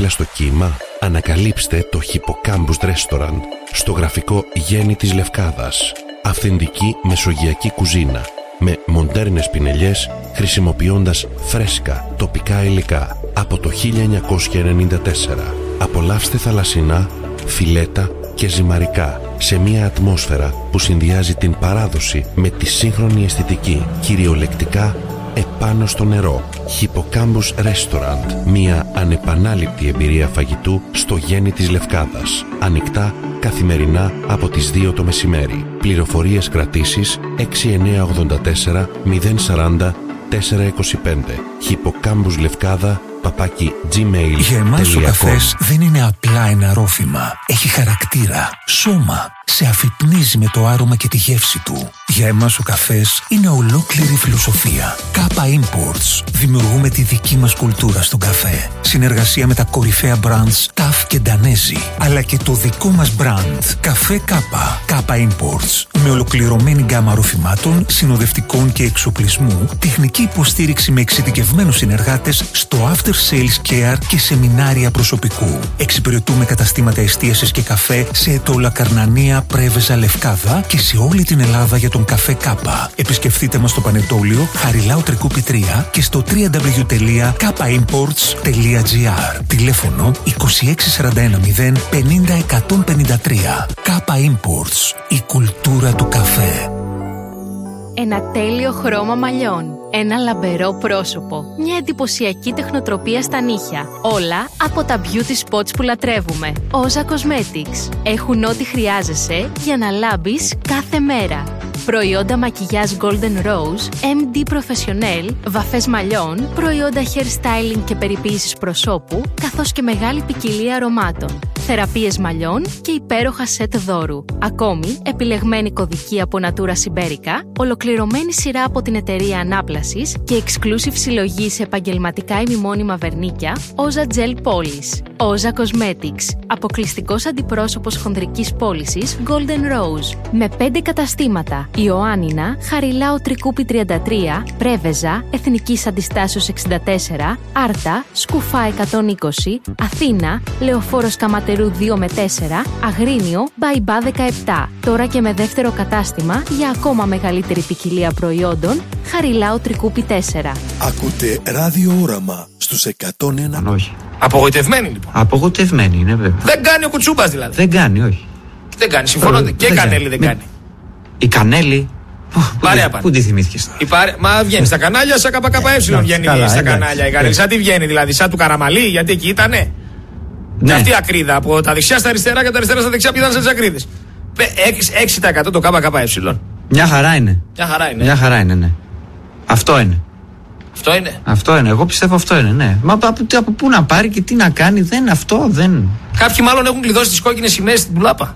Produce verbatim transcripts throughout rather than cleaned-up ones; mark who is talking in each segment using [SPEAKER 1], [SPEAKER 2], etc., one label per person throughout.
[SPEAKER 1] δίπλα στο κύμα, ανακαλύψτε το Hippocampus Restaurant στο γραφικό Γέννη της Λευκάδας. Αυθεντική μεσογειακή κουζίνα με μοντέρνες πινελιές, χρησιμοποιώντας φρέσκα τοπικά υλικά από το χίλια εννιακόσια ενενήντα τέσσερα. Απολαύστε θαλασσινά, φιλέτα και ζυμαρικά σε μια ατμόσφαιρα που συνδυάζει την παράδοση με τη σύγχρονη αισθητική, κυριολεκτικά επάνω στο νερό. Hippocampus Restaurant, μια ανεπανάληπτη εμπειρία φαγητού στο Γέννη της Λευκάδας. Ανοιχτά καθημερινά από τις δύο το μεσημέρι. Πληροφορίες κρατήσεις έξι εννιά ογδόντα τέσσερα μηδέν σαράντα τέσσερα είκοσι πέντε. Hippocampus Λευκάδα παπάκι gmail.
[SPEAKER 2] Για εμάς ο καφές δεν είναι απλά ένα ρόφημα. Έχει χαρακτήρα, σώμα. Σε αφυπνίζει με το άρωμα και τη γεύση του. Για εμάς ο καφές είναι ολόκληρη φιλοσοφία. Κάπα Imports. Δημιουργούμε τη δική μας κουλτούρα στον καφέ. Συνεργασία με τα κορυφαία brands Ταφ και Ντανέζι. Αλλά και το δικό μας brand. Καφέ Κάπα. Κάπα Imports. Με ολοκληρωμένη γκάμα ροφημάτων, συνοδευτικών και εξοπλισμού, τεχνική υποστήριξη με εξειδικευμένους συνεργάτες στο after sales care και σεμινάρια προσωπικού. Εξυπηρετούμε καταστήματα εστίασης και καφέ σε Ετώλα, Καρνανία, Πρέβεζα, Λευκάδα και σε όλη την Ελλάδα για τον καφέ Κάπα. Επισκεφτείτε μας στο Πανετόλιο, Χαριλάου Τρικούπη τρία και στο double-u double-u double-u τελεία κάπα imports τελεία gr. Τηλέφωνο είκοσι έξι σαράντα ένα μηδέν πενήντα εκατόν πενήντα τρία. Κάπα Imports. Η κουλτούρα του καφέ.
[SPEAKER 3] Ένα τέλειο χρώμα μαλλιών, ένα λαμπερό πρόσωπο, μια εντυπωσιακή τεχνοτροπία στα νύχια. Όλα από τα beauty spots που λατρεύουμε. Όζα Cosmetics. Έχουν ό,τι χρειάζεσαι για να λάμπεις κάθε μέρα. Προϊόντα μακιγιάζ Golden Rose, εμ ντι Professional, βαφές μαλλιών, προϊόντα hair styling και περιποίησης προσώπου, καθώς και μεγάλη ποικιλία αρωμάτων. Θεραπείες μαλλιών και υπέροχα σετ δώρου. Ακόμη, επιλεγμένη κωδική από Natura Siberica, ολοκληρωμένη σειρά από την εταιρεία Ανάπλασης και exclusive συλλογή σε επαγγελματικά ημιμόνιμα βερνίκια, Oza Gel Polish. Oza Cosmetics. Αποκλειστικός αντιπρόσωπος χονδρικής πώλησης Golden Rose. Με πέντε καταστήματα. Ιωάννινα, Χαριλάου Τρικούπη τριάντα τρία, Πρέβεζα, Εθνικής Αντιστάσεως εξήντα τέσσερα, Άρτα, Σκουφά εκατόν είκοσι, Αθήνα, Λεωφόρος Καματερού δύο με τέσσερα, Αγρίνιο, Μπαϊμπά δεκαεπτά. Τώρα και με δεύτερο κατάστημα για ακόμα μεγαλύτερη ποικιλία προϊόντων, Χαριλάου Τρικούπη τέσσερα.
[SPEAKER 4] Ακούτε Ράδιο Όραμα στους εκατόν ένα.
[SPEAKER 5] Αν όχι.
[SPEAKER 6] Απογοητευμένη λοιπόν.
[SPEAKER 5] Απογοητευμένη είναι βέβαια.
[SPEAKER 6] Δεν κάνει ο Κουτσούμπας δηλαδή.
[SPEAKER 5] Δεν κάνει, όχι.
[SPEAKER 6] Δεν κάνει, συμφωνώ. Ε, και η Κανέλη δεν
[SPEAKER 5] με...
[SPEAKER 6] κάνει.
[SPEAKER 5] Η Κανέλη.
[SPEAKER 6] Παρέα πάνε.
[SPEAKER 5] Πού τη θυμήθηκες?
[SPEAKER 6] Παρέ... Μα βγαίνει στα κανάλια, σαν ΚΚΕ βγαίνει
[SPEAKER 5] καλά,
[SPEAKER 6] στα
[SPEAKER 5] εντάξει,
[SPEAKER 6] κανάλια η Κανέλη. Σαν τι βγαίνει δηλαδή, σαν του Καραμαλή, γιατί εκεί ήτανε.
[SPEAKER 5] Ναι.
[SPEAKER 6] Αυτή η ακρίδα από τα δεξιά στα αριστερά και τα αριστερά στα δεξιά πήγαν σε ακρίδες. έξι τοις εκατό το ΚΚΕ.
[SPEAKER 5] Μια χαρά είναι.
[SPEAKER 6] Μια χαρά είναι.
[SPEAKER 5] Μια χαρά είναι, ναι. Αυτό είναι.
[SPEAKER 6] Αυτό είναι.
[SPEAKER 5] Αυτό είναι. Εγώ πιστεύω αυτό είναι, ναι. Μα από, από, από πού να πάρει και τι να κάνει, δεν αυτό, δεν.
[SPEAKER 6] Κάποιοι μάλλον έχουν κλειδώσει τις κόκκινες σημαίες στην τουλάπα.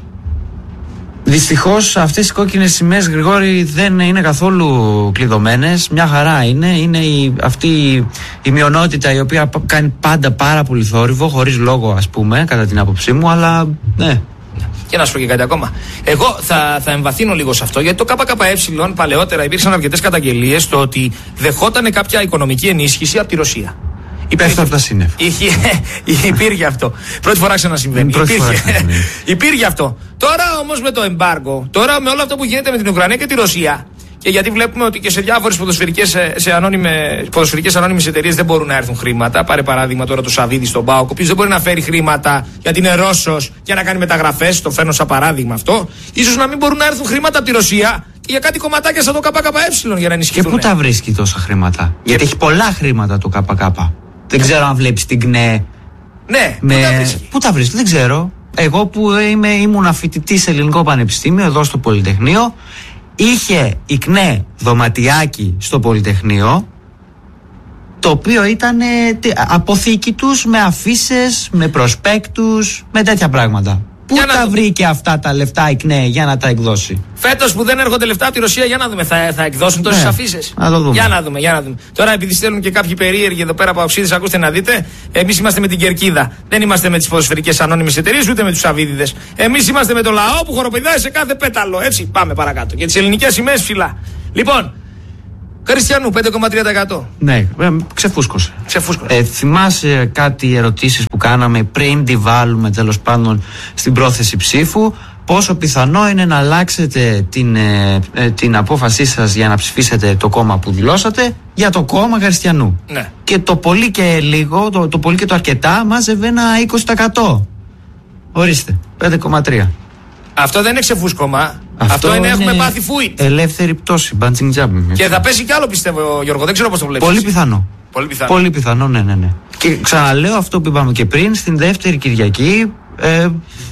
[SPEAKER 5] Δυστυχώς αυτές οι κόκκινες σημαίες, Γρηγόρη, δεν είναι καθόλου κλειδωμένες. Μια χαρά είναι. Είναι η, αυτή η, η μειονότητα η οποία κάνει πάντα πάρα πολύ θόρυβο, χωρίς λόγο, ας πούμε, κατά την άποψή μου, αλλά ναι.
[SPEAKER 6] Και να σου πω και κάτι ακόμα. Εγώ θα, θα εμβαθύνω λίγο σε αυτό, γιατί το ΚΚΕ παλαιότερα υπήρξαν αρκετές καταγγελίες στο ότι δεχότανε κάποια οικονομική ενίσχυση από τη Ρωσία.
[SPEAKER 5] Πέφτω από τα σύννεφα.
[SPEAKER 6] Υπήρχε αυτό. Πρώτη φορά ξανασυμβαίνει. Υπήρχε, υπήρχε αυτό. Τώρα όμως με το εμπάργκο, τώρα με όλο αυτό που γίνεται με την Ουκρανία και τη Ρωσία, και γιατί βλέπουμε ότι και σε διάφορες ποδοσφαιρικές, σε ανώνυμες, ποδοσφαιρικές ανώνυμες εταιρείες δεν μπορούν να έρθουν χρήματα. Πάρε παράδειγμα τώρα το Σαββίδη στον ΠΑΟΚ, ο οποίος δεν μπορεί να φέρει χρήματα γιατί είναι Ρώσος για να κάνει μεταγραφές. Το φέρνω σαν παράδειγμα αυτό. Ίσως να μην μπορούν να έρθουν χρήματα από τη Ρωσία και για κάτι κομματάκια σαν το ΚΚΕ για να ενισχυθούν.
[SPEAKER 5] Και πού τα βρίσκει τόσα χρήματα? Γιατί έχει πολλά χρήματα το ΚΚΕ. Δεν ξέρω αν βλέπεις την ΚΝΕ.
[SPEAKER 6] Ναι,
[SPEAKER 5] με...
[SPEAKER 6] πού τα βρίσκει.
[SPEAKER 5] Πού τα βρίσκει, δεν ξέρω. Εγώ που είμαι, ήμουν φοιτητής σε Ελληνικό Πανεπιστήμιο, εδώ στο Πολυτεχνείο, είχε η ΚΝΕ δωματιάκι στο Πολυτεχνείο, το οποίο ήταν αποθήκη τους με αφίσες, με προσπέκτους, με τέτοια πράγματα. Πού τα το... βρήκε αυτά τα λεφτά η ΚΝΕ για να τα εκδώσει?
[SPEAKER 6] Φέτος που δεν έρχονται λεφτά από τη Ρωσία, για να δούμε, θα, θα εκδώσουν τόσες ναι, αφίσες. Για να δούμε, για να δούμε. Τώρα, επειδή στέλνουν και κάποιοι περίεργοι εδώ πέρα από Αοξίδες, ακούστε να δείτε, εμείς είμαστε με την Κερκίδα. Δεν είμαστε με τις ποδοσφαιρικές ανώνυμες εταιρείες, ούτε με τους Σαββίδιδες. Εμείς είμαστε με το λαό που χοροπηδάει σε κάθε πέταλο. Έτσι, πάμε παρακάτω. Και τις ελληνικές σημαίες ψηλά. Λοιπόν, Χριστιανού, πέντε κόμμα τρία τοις εκατό.
[SPEAKER 5] Ναι, ε, ξεφούσκωσε.
[SPEAKER 6] Ξεφούσκωσε.
[SPEAKER 5] Ε, θυμάσαι κάτι ερωτήσεις που κάναμε πριν τη βάλουμε τέλος πάντων στην πρόθεση ψήφου? Πόσο πιθανό είναι να αλλάξετε την, ε, ε, την απόφασή σας για να ψηφίσετε το κόμμα που δηλώσατε για το κόμμα Χριστιανού?
[SPEAKER 6] Ναι.
[SPEAKER 5] Και το πολύ και λίγο, το, το πολύ και το αρκετά μάζευε ένα είκοσι τοις εκατό. Ορίστε, πέντε κόμμα τρία.
[SPEAKER 6] Αυτό δεν είναι ξεφούσκωμα. Αυτό, Αυτό είναι, είναι έχουμε πάθει φούιτ.
[SPEAKER 5] Ελεύθερη πτώση, bungee jumping.
[SPEAKER 6] Και θα πέσει κι άλλο, πιστεύω, Γιώργο. Δεν ξέρω πώς το βλέπεις.
[SPEAKER 5] Πολύ πιθανό.
[SPEAKER 6] Πολύ πιθανό.
[SPEAKER 5] Πολύ πιθανό, ναι, ναι, ναι. Και ξαναλέω αυτό που είπαμε και πριν, στην δεύτερη Κυριακή. Ε,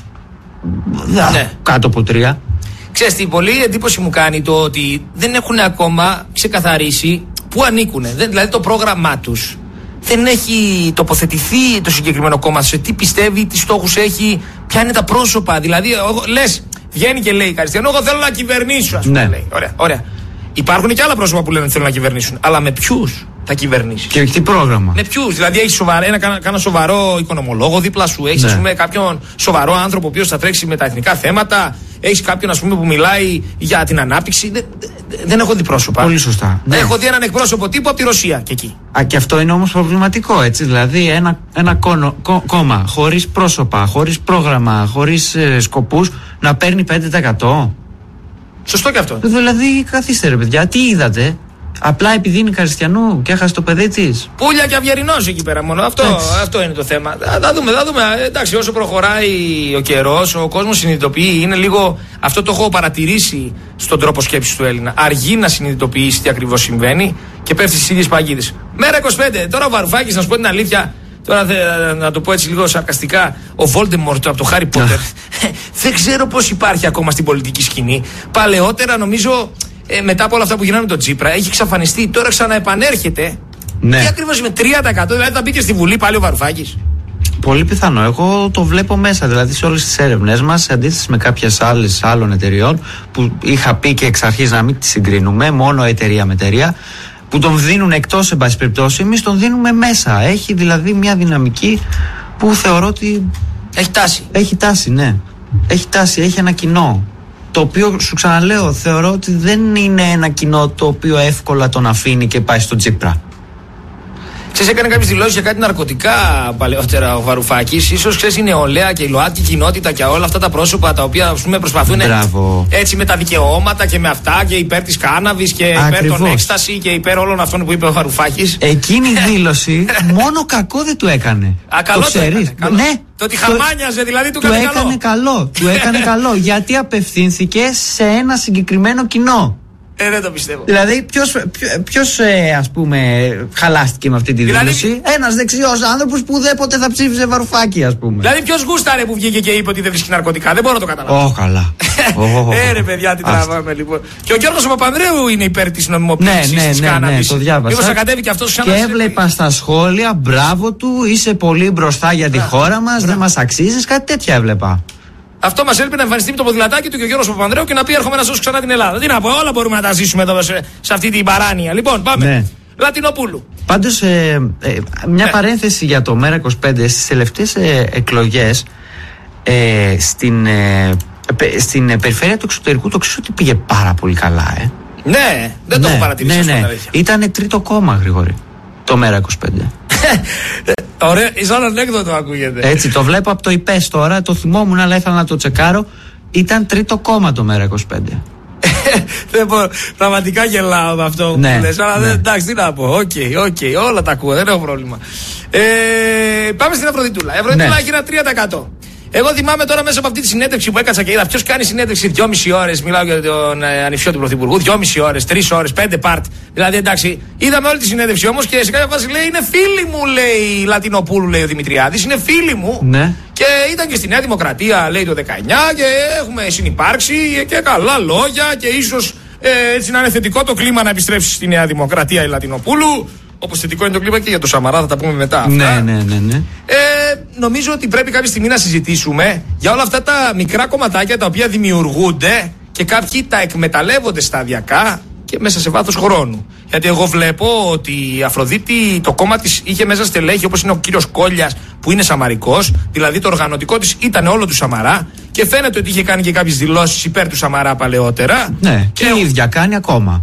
[SPEAKER 5] ναι. Κάτω από τρία.
[SPEAKER 6] Ξέρεις τι, πολύ εντύπωση μου κάνει το ότι δεν έχουν ακόμα ξεκαθαρίσει πού ανήκουν. Δηλαδή το πρόγραμμά τους δεν έχει τοποθετηθεί το συγκεκριμένο κόμμα σε τι πιστεύει, τι στόχους έχει, ποια είναι τα πρόσωπα. Δηλαδή, λες, βγαίνει και λέει Χριστιανό, εγώ θέλω να κυβερνήσω, ας πούμε.
[SPEAKER 5] Ναι.
[SPEAKER 6] Λέει. Ωραία, ωραία. Υπάρχουν και άλλα πρόσωπα που λένε ότι θέλουν να κυβερνήσουν. Αλλά με ποιους θα κυβερνήσεις?
[SPEAKER 5] Και τι πρόγραμμα?
[SPEAKER 6] Με ποιους? Δηλαδή, έχεις σοβαρό, ένα, κάνα σοβαρό οικονομολόγο δίπλα σου, έχεις ναι. ας πούμε, κάποιον σοβαρό άνθρωπο ο οποίος θα τρέξει με τα εθνικά θέματα, έχεις κάποιον ας πούμε, που μιλάει για την ανάπτυξη. Δεν, δεν έχω δει πρόσωπα.
[SPEAKER 5] Πολύ σωστά.
[SPEAKER 6] Ναι. Έχω δει έναν εκπρόσωπο τύπου από τη Ρωσία και εκεί.
[SPEAKER 5] Α, και αυτό είναι όμως προβληματικό, έτσι. Δηλαδή, ένα, ένα κόνο, κό, κόμμα χωρίς πρόσωπα, χωρίς πρόγραμμα, χωρίς ε, σκοπούς να παίρνει πέντε τοις εκατό.
[SPEAKER 6] Σωστό και αυτό.
[SPEAKER 5] Δηλαδή, καθίστε ρε παιδιά, τι είδατε? Απλά επειδή είναι Χριστιανού και έχασε το παιδί της.
[SPEAKER 6] Πούλια και Αυγερινός εκεί πέρα μόνο. Αυτό, αυτό είναι το θέμα. Θα, θα δούμε, θα δούμε. Εντάξει, όσο προχωράει ο καιρός, ο κόσμος συνειδητοποιεί. Είναι λίγο. Αυτό το έχω παρατηρήσει στον τρόπο σκέψης του Έλληνα. Αργεί να συνειδητοποιήσει τι ακριβώς συμβαίνει και πέφτει στις ίδιες παγίδες. Μέρα είκοσι πέντε. Τώρα ο Βαρουφάκης, να σου πω την αλήθεια. Τώρα θε, να το πω έτσι λίγο σαρκαστικά. Ο Voldemort από το Χάρι Πότερ. Δεν ξέρω πώς υπάρχει ακόμα στην πολιτική σκηνή. Παλαιότερα νομίζω. Ε, μετά από όλα αυτά που γίνανε με τον Τσίπρα, έχει εξαφανιστεί. Τώρα ξαναεπανέρχεται. Ναι. Τι ακριβώς με τρία τοις εκατό, δηλαδή θα μπήκε στη Βουλή πάλι ο Βαρουφάκης.
[SPEAKER 5] Πολύ πιθανό. Εγώ το βλέπω μέσα. Δηλαδή σε όλες τις έρευνες μας, σε αντίθεση με κάποιες άλλες άλλων εταιριών, που είχα πει και εξ αρχής να μην τις συγκρίνουμε, μόνο εταιρεία με εταιρεία, που τον δίνουν εκτός, εν πάση περιπτώσει, εμείς τον δίνουμε μέσα. Έχει δηλαδή μια δυναμική που θεωρώ ότι.
[SPEAKER 6] Έχει τάση.
[SPEAKER 5] Έχει τάση, ναι. Έχει τάση, έχει ένα κοινό. Το οποίο, σου ξαναλέω, θεωρώ ότι δεν είναι ένα κοινό το οποίο εύκολα τον αφήνει και πάει στον Τσίπρα.
[SPEAKER 6] Ξέρεις, έκανε κάποιες δηλώσεις για κάτι ναρκωτικά παλαιότερα ο Βαρουφάκης. Ίσως ξέρεις η νεολαία και η ΛΟΑΤΚΙ κοινότητα και όλα αυτά τα πρόσωπα τα οποία ας πούμε, προσπαθούν έτσι με τα δικαιώματα και με αυτά και υπέρ της κάναβης και υπέρ των έκσταση και υπέρ όλων αυτών που είπε ο Βαρουφάκης.
[SPEAKER 5] Εκείνη η δήλωση μόνο κακό δεν του έκανε.
[SPEAKER 6] Α, καλό το, το έκανε, καλό.
[SPEAKER 5] Ναι.
[SPEAKER 6] Το ότι χαμάνιαζε δηλαδή του,
[SPEAKER 5] του έκανε, έκανε καλό. καλό. Του έκανε καλό γιατί απευθύνθηκε σε ένα συγκεκριμένο κοινό.
[SPEAKER 6] Ε, δεν το πιστεύω.
[SPEAKER 5] Δηλαδή, ποιος, ποιος ε, ας πούμε, χαλάστηκε με αυτή τη δήλωση? Δηλαδή, ένας δεξιός άνθρωπος που ουδέποτε θα ψήφιζε Βαρουφάκη, ας πούμε.
[SPEAKER 6] Δηλαδή, ποιος γούσταρε που βγήκε και είπε ότι δεν βρίσκει ναρκωτικά? Δεν μπορώ να το καταλάβω.
[SPEAKER 5] Ω, καλά.
[SPEAKER 6] Ε, ρε παιδιά, τι τραβάμε λοιπόν. Και ο Γιώργος Παπανδρέου είναι υπέρ της νομιμοποίησης
[SPEAKER 5] ναι, ναι,
[SPEAKER 6] της
[SPEAKER 5] ναι,
[SPEAKER 6] κάναβης.
[SPEAKER 5] Ναι, το διάβασα.
[SPEAKER 6] Μήπως θα κατέβει και αυτός
[SPEAKER 5] Και έβλεπα στα σχόλια, μπράβο του, είσαι πολύ μπροστά για τη χώρα μας, δεν μας αξίζεις, κάτι τέτοια έβλεπα.
[SPEAKER 6] Αυτό μας έλειπε να εμφανιστεί με το ποδηλατάκι του και ο Γιώργος Παπανδρέου και να πει: έρχομαι να σώσω ξανά την Ελλάδα. Τι να πω, όλα μπορούμε να τα ζήσουμε εδώ σε, σε αυτή την παράνοια. Λοιπόν, πάμε. Ναι. Λατινοπούλου.
[SPEAKER 5] Πάντως, ε, ε, μια ναι. παρένθεση για το Μέρα είκοσι πέντε. Στις τελευταίες ε, εκλογές ε, στην, ε, στην ε, περιφέρεια του εξωτερικού, το ξέρω ότι πήγε πάρα πολύ καλά. Ε.
[SPEAKER 6] Ναι, δεν
[SPEAKER 5] ναι,
[SPEAKER 6] το έχω παρατηρήσει.
[SPEAKER 5] Ναι, ναι. Ήτανε τρίτο κόμμα, Γρηγόρη, το Μέρα είκοσι πέντε.
[SPEAKER 6] Ωραία, σαν ανέκδοτο ακούγεται.
[SPEAKER 5] Έτσι, το βλέπω από το ΙΠΕΣ τώρα, το θυμόμουν, αλλά ήθελα να το τσεκάρω. Ήταν τρίτο κόμμα το Μέρα είκοσι πέντε.
[SPEAKER 6] Δεν μπορώ, πραγματικά γελάω με αυτό
[SPEAKER 5] ναι,
[SPEAKER 6] που λες, αλλά ναι. δεν, εντάξει, τι να πω. Οκ, okay, οκ, okay, όλα τα ακούω, δεν έχω πρόβλημα. Ε, πάμε στην Αφροδιτούλα. Η Αφροδιτούλα ναι. έχει ένα τρία τοις εκατό. Εγώ θυμάμαι τώρα μέσα από αυτή τη συνέντευξη που έκατσα και είδα ποιος κάνει συνέντευξη δυόμιση ώρες. Μιλάω για τον ε, ανιψιό του Πρωθυπουργού. δυόμιση ώρες, τρεις ώρες, πέντε πάρτ. Δηλαδή εντάξει, είδαμε όλη τη συνέντευξη όμως και σε κάποια φάση λέει: είναι φίλη μου, λέει Λατινοπούλου, λέει ο Δημητριάδης. Είναι φίλη μου.
[SPEAKER 5] Ναι.
[SPEAKER 6] Και ήταν και στη Νέα Δημοκρατία, λέει το δεκαεννιά και έχουμε συνυπάρξει και καλά λόγια και ίσως ε, έτσι να είναι θετικό το κλίμα να επιστρέψει στη Νέα Δημοκρατία η Λατινοπούλου. Όπως θετικό είναι το κλίμα και για το Σαμαρά, θα τα πούμε μετά. Αυτά.
[SPEAKER 5] Ναι, ναι, ναι, ναι.
[SPEAKER 6] Ε, νομίζω ότι πρέπει κάποια στιγμή να συζητήσουμε για όλα αυτά τα μικρά κομματάκια τα οποία δημιουργούνται και κάποιοι τα εκμεταλλεύονται σταδιακά και μέσα σε βάθος χρόνου. Γιατί εγώ βλέπω ότι η Αφροδίτη, το κόμμα της είχε μέσα στελέχη όπως είναι ο κύριος Κόλλιας που είναι σαμαρικός, δηλαδή το οργανωτικό της ήταν όλο του Σαμαρά και φαίνεται ότι είχε κάνει και κάποιες δηλώσεις υπέρ του Σαμαρά παλαιότερα.
[SPEAKER 5] Ναι, και, και η ίδια κάνει ακόμα.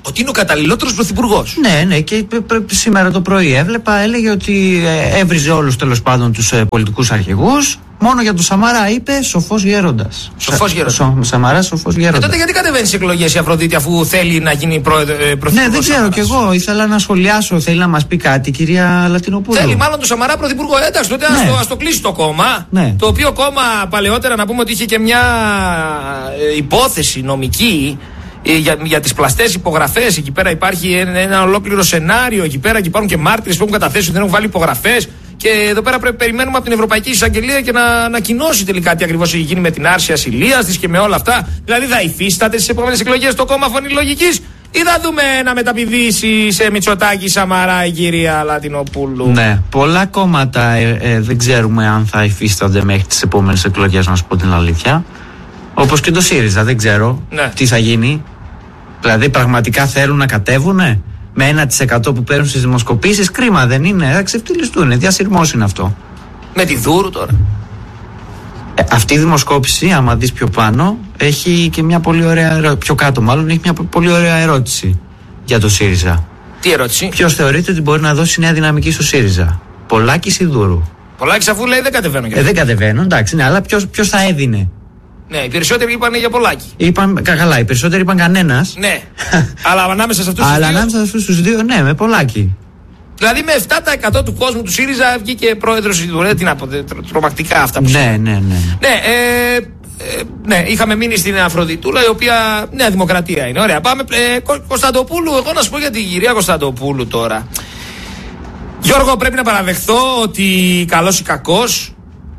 [SPEAKER 6] Ότι είναι ο καταλληλότερος πρωθυπουργός.
[SPEAKER 5] Ναι, ναι, και σήμερα το πρωί έβλεπα, έλεγε ότι ε, έβριζε όλους τέλος πάντων τους ε, πολιτικούς αρχηγούς. Μόνο για τον Σαμαρά είπε σοφός γέροντας.
[SPEAKER 6] Σοφός γέροντας.
[SPEAKER 5] Σο, Σαμαράς σοφός γέροντας.
[SPEAKER 6] Και τότε γιατί κατεβαίνει στις εκλογές η Αφροδίτη αφού θέλει να γίνει πρωθυπουργός?
[SPEAKER 5] Ναι, δεν ξέρω κι εγώ. Ήθελα να σχολιάσω. Θέλει να μας πει κάτι, κυρία Λατινοπούλου.
[SPEAKER 6] Θέλει μάλλον τον Σαμαρά πρωθυπουργό. Εντάξει, τότε ναι. ας, το, ας το κλείσει το κόμμα.
[SPEAKER 5] Ναι.
[SPEAKER 6] Το οποίο κόμμα παλαιότερα να πούμε ότι είχε και μια ε, υπόθεση νομική. Για, για τις πλαστές υπογραφές, εκεί πέρα υπάρχει ένα, ένα ολόκληρο σενάριο. Εκεί πέρα και υπάρχουν και μάρτυρες που έχουν καταθέσει ότι δεν έχουν βάλει υπογραφές. Και εδώ πέρα πρέπει, περιμένουμε από την Ευρωπαϊκή Εισαγγελία και να ανακοινώσει τελικά τι ακριβώς έχει γίνει με την άρση ασυλίας της και με όλα αυτά. Δηλαδή θα υφίσταται στις επόμενες εκλογές το κόμμα Φωνή Λογικής ή θα δούμε να μεταπηδήσει σε Μητσοτάκη Σαμαρά η κυρία Λατινοπούλου?
[SPEAKER 5] Ναι, πολλά κόμματα ε, ε, δεν ξέρουμε αν θα υφίστανται μέχρι τις επόμενες εκλογές, να σου πω την αλήθεια. Όπως και το ΣΥΡΙΖΑ, δεν ξέρω
[SPEAKER 6] ναι.
[SPEAKER 5] τι θα γίνει. Δηλαδή πραγματικά θέλουν να κατέβουνε με ένα τοις εκατό που παίρνουν στις δημοσκοπήσεις. Κρίμα δεν είναι, θα ξεφτυλιστούν, διασυρμός είναι αυτό.
[SPEAKER 6] Με τη Δούρου τώρα.
[SPEAKER 5] Ε, αυτή η δημοσκόπηση, άμα δεις πιο πάνω, έχει και μια πολύ ωραία ερώτηση. Πιο κάτω, μάλλον, έχει μια πολύ ωραία ερώτηση για το ΣΥΡΙΖΑ.
[SPEAKER 6] Τι ερώτηση?
[SPEAKER 5] Ποιος θεωρείται ότι μπορεί να δώσει νέα δυναμική στο ΣΥΡΙΖΑ, Πολάκης ή Δούρου?
[SPEAKER 6] Πολάκης, αφού λέει δεν κατεβαίνω.
[SPEAKER 5] Ε, δεν κατεβαίνω, εντάξει, ναι, αλλά ποιος, ποιος θα έδινε?
[SPEAKER 6] Ναι, οι περισσότεροι είπαν για Πολάκη.
[SPEAKER 5] Είπαν, καλά, οι περισσότεροι είπαν κανένας.
[SPEAKER 6] Ναι. Αλλά ανάμεσα σε αυτούς τους δύο.
[SPEAKER 5] Αλλά ανάμεσα σε αυτούς τους δύο, ναι, με Πολάκη.
[SPEAKER 6] Δηλαδή με επτά τοις εκατό του κόσμου του ΣΥΡΙΖΑ βγήκε πρόεδρος του ΣΥΡΙΖΑ. Τι να πω, τρομακτικά αυτά που
[SPEAKER 5] ναι, ναι, ναι, ναι.
[SPEAKER 6] Ναι, ε, ε, ναι, είχαμε μείνει στην Αφροδιτούλα, η οποία Νέα Δημοκρατία είναι. Ωραία, πάμε. Ε, Κω, Κωνσταντοπούλου, εγώ να σου πω για την κυρία Κωνσταντοπούλου τώρα. Γιώργο, πρέπει να παραδεχθώ ότι καλός ή κακός,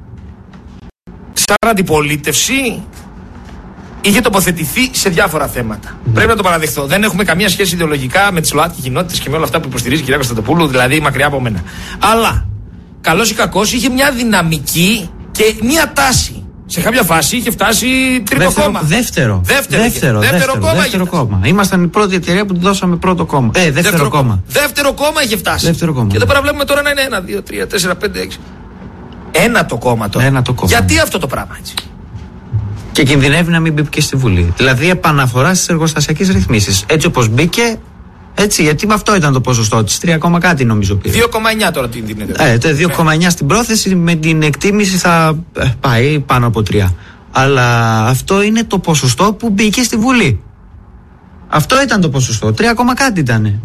[SPEAKER 6] σαν αντιπολίτευση, είχε τοποθετηθεί σε διάφορα θέματα. Mm. Πρέπει να το παραδεχθώ. Δεν έχουμε καμία σχέση ιδεολογικά με τις ΛΟΑΤΚΙ κοινότητες και με όλα αυτά που υποστηρίζει η κυρία Κωνσταντοπούλου, δηλαδή μακριά από μένα. Αλλά, καλός ή κακός, είχε μια δυναμική και μια τάση. Σε κάποια φάση είχε φτάσει τρίτο
[SPEAKER 5] δεύτερο,
[SPEAKER 6] κόμμα.
[SPEAKER 5] Δεύτερο.
[SPEAKER 6] Δεύτερο,
[SPEAKER 5] δεύτερο,
[SPEAKER 6] δεύτερο,
[SPEAKER 5] δεύτερο
[SPEAKER 6] κόμμα.
[SPEAKER 5] Δεύτερο κόμμα. Ήμασταν η πρώτη εταιρεία που του δώσαμε πρώτο κόμμα. Ε, δεύτερο, δεύτερο κόμμα.
[SPEAKER 6] Δεύτερο κόμμα είχε φτάσει.
[SPEAKER 5] Δεύτερο κόμμα.
[SPEAKER 6] Και εδώ πέρα βλέπουμε τώρα να είναι ένα, δύο, τρία, τέσσερα, πέντε, έξι. Ένα το κόμμα τώρα.
[SPEAKER 5] Ένα το κόμμα.
[SPEAKER 6] Γιατί αυτό το πράγμα έτσι?
[SPEAKER 5] Και κινδυνεύει να μην μπει και στη Βουλή. Δηλαδή επαναφορά στις εργοστασιακές ρυθμίσεις. Έτσι όπως μπήκε, έτσι, γιατί με αυτό ήταν το ποσοστό της. τρία, κάτι νομίζω πήρε.
[SPEAKER 6] δύο κόμμα εννιά τώρα την δίνεται.
[SPEAKER 5] Ε, το δύο κόμμα εννιά στην πρόθεση, με την εκτίμηση θα ε, πάει πάνω από τρία. Αλλά αυτό είναι το ποσοστό που μπήκε στη Βουλή. Αυτό ήταν το ποσοστό. τρία, κάτι ήταν.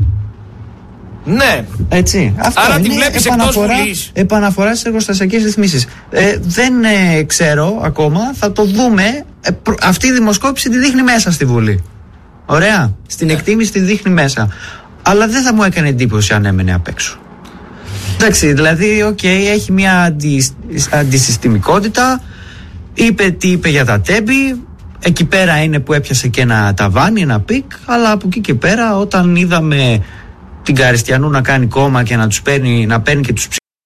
[SPEAKER 6] Ναι.
[SPEAKER 5] Έτσι. Αυτό
[SPEAKER 6] άρα
[SPEAKER 5] είναι
[SPEAKER 6] τη βλέπεις εκτός Βουλής.
[SPEAKER 5] Επαναφορά στις εργοστασιακές ρυθμίσεις. Ε, δεν ε, ξέρω ακόμα, θα το δούμε. Ε, προ, αυτή η δημοσκόπηση τη δείχνει μέσα στη Βουλή. Ωραία. Στην ναι. εκτίμηση τη δείχνει μέσα. Αλλά δεν θα μου έκανε εντύπωση αν έμενε απ' έξω. Εντάξει, δηλαδή, οκ, okay, έχει μια αντι, αντισυστημικότητα. Είπε τι είπε για τα τέμπη. Εκεί πέρα είναι που έπιασε και ένα ταβάνι, ένα πικ. Αλλά από εκεί και πέρα, όταν είδαμε την Καριστιανού να κάνει κόμμα και να τους παίρνει, να παίρνει και τους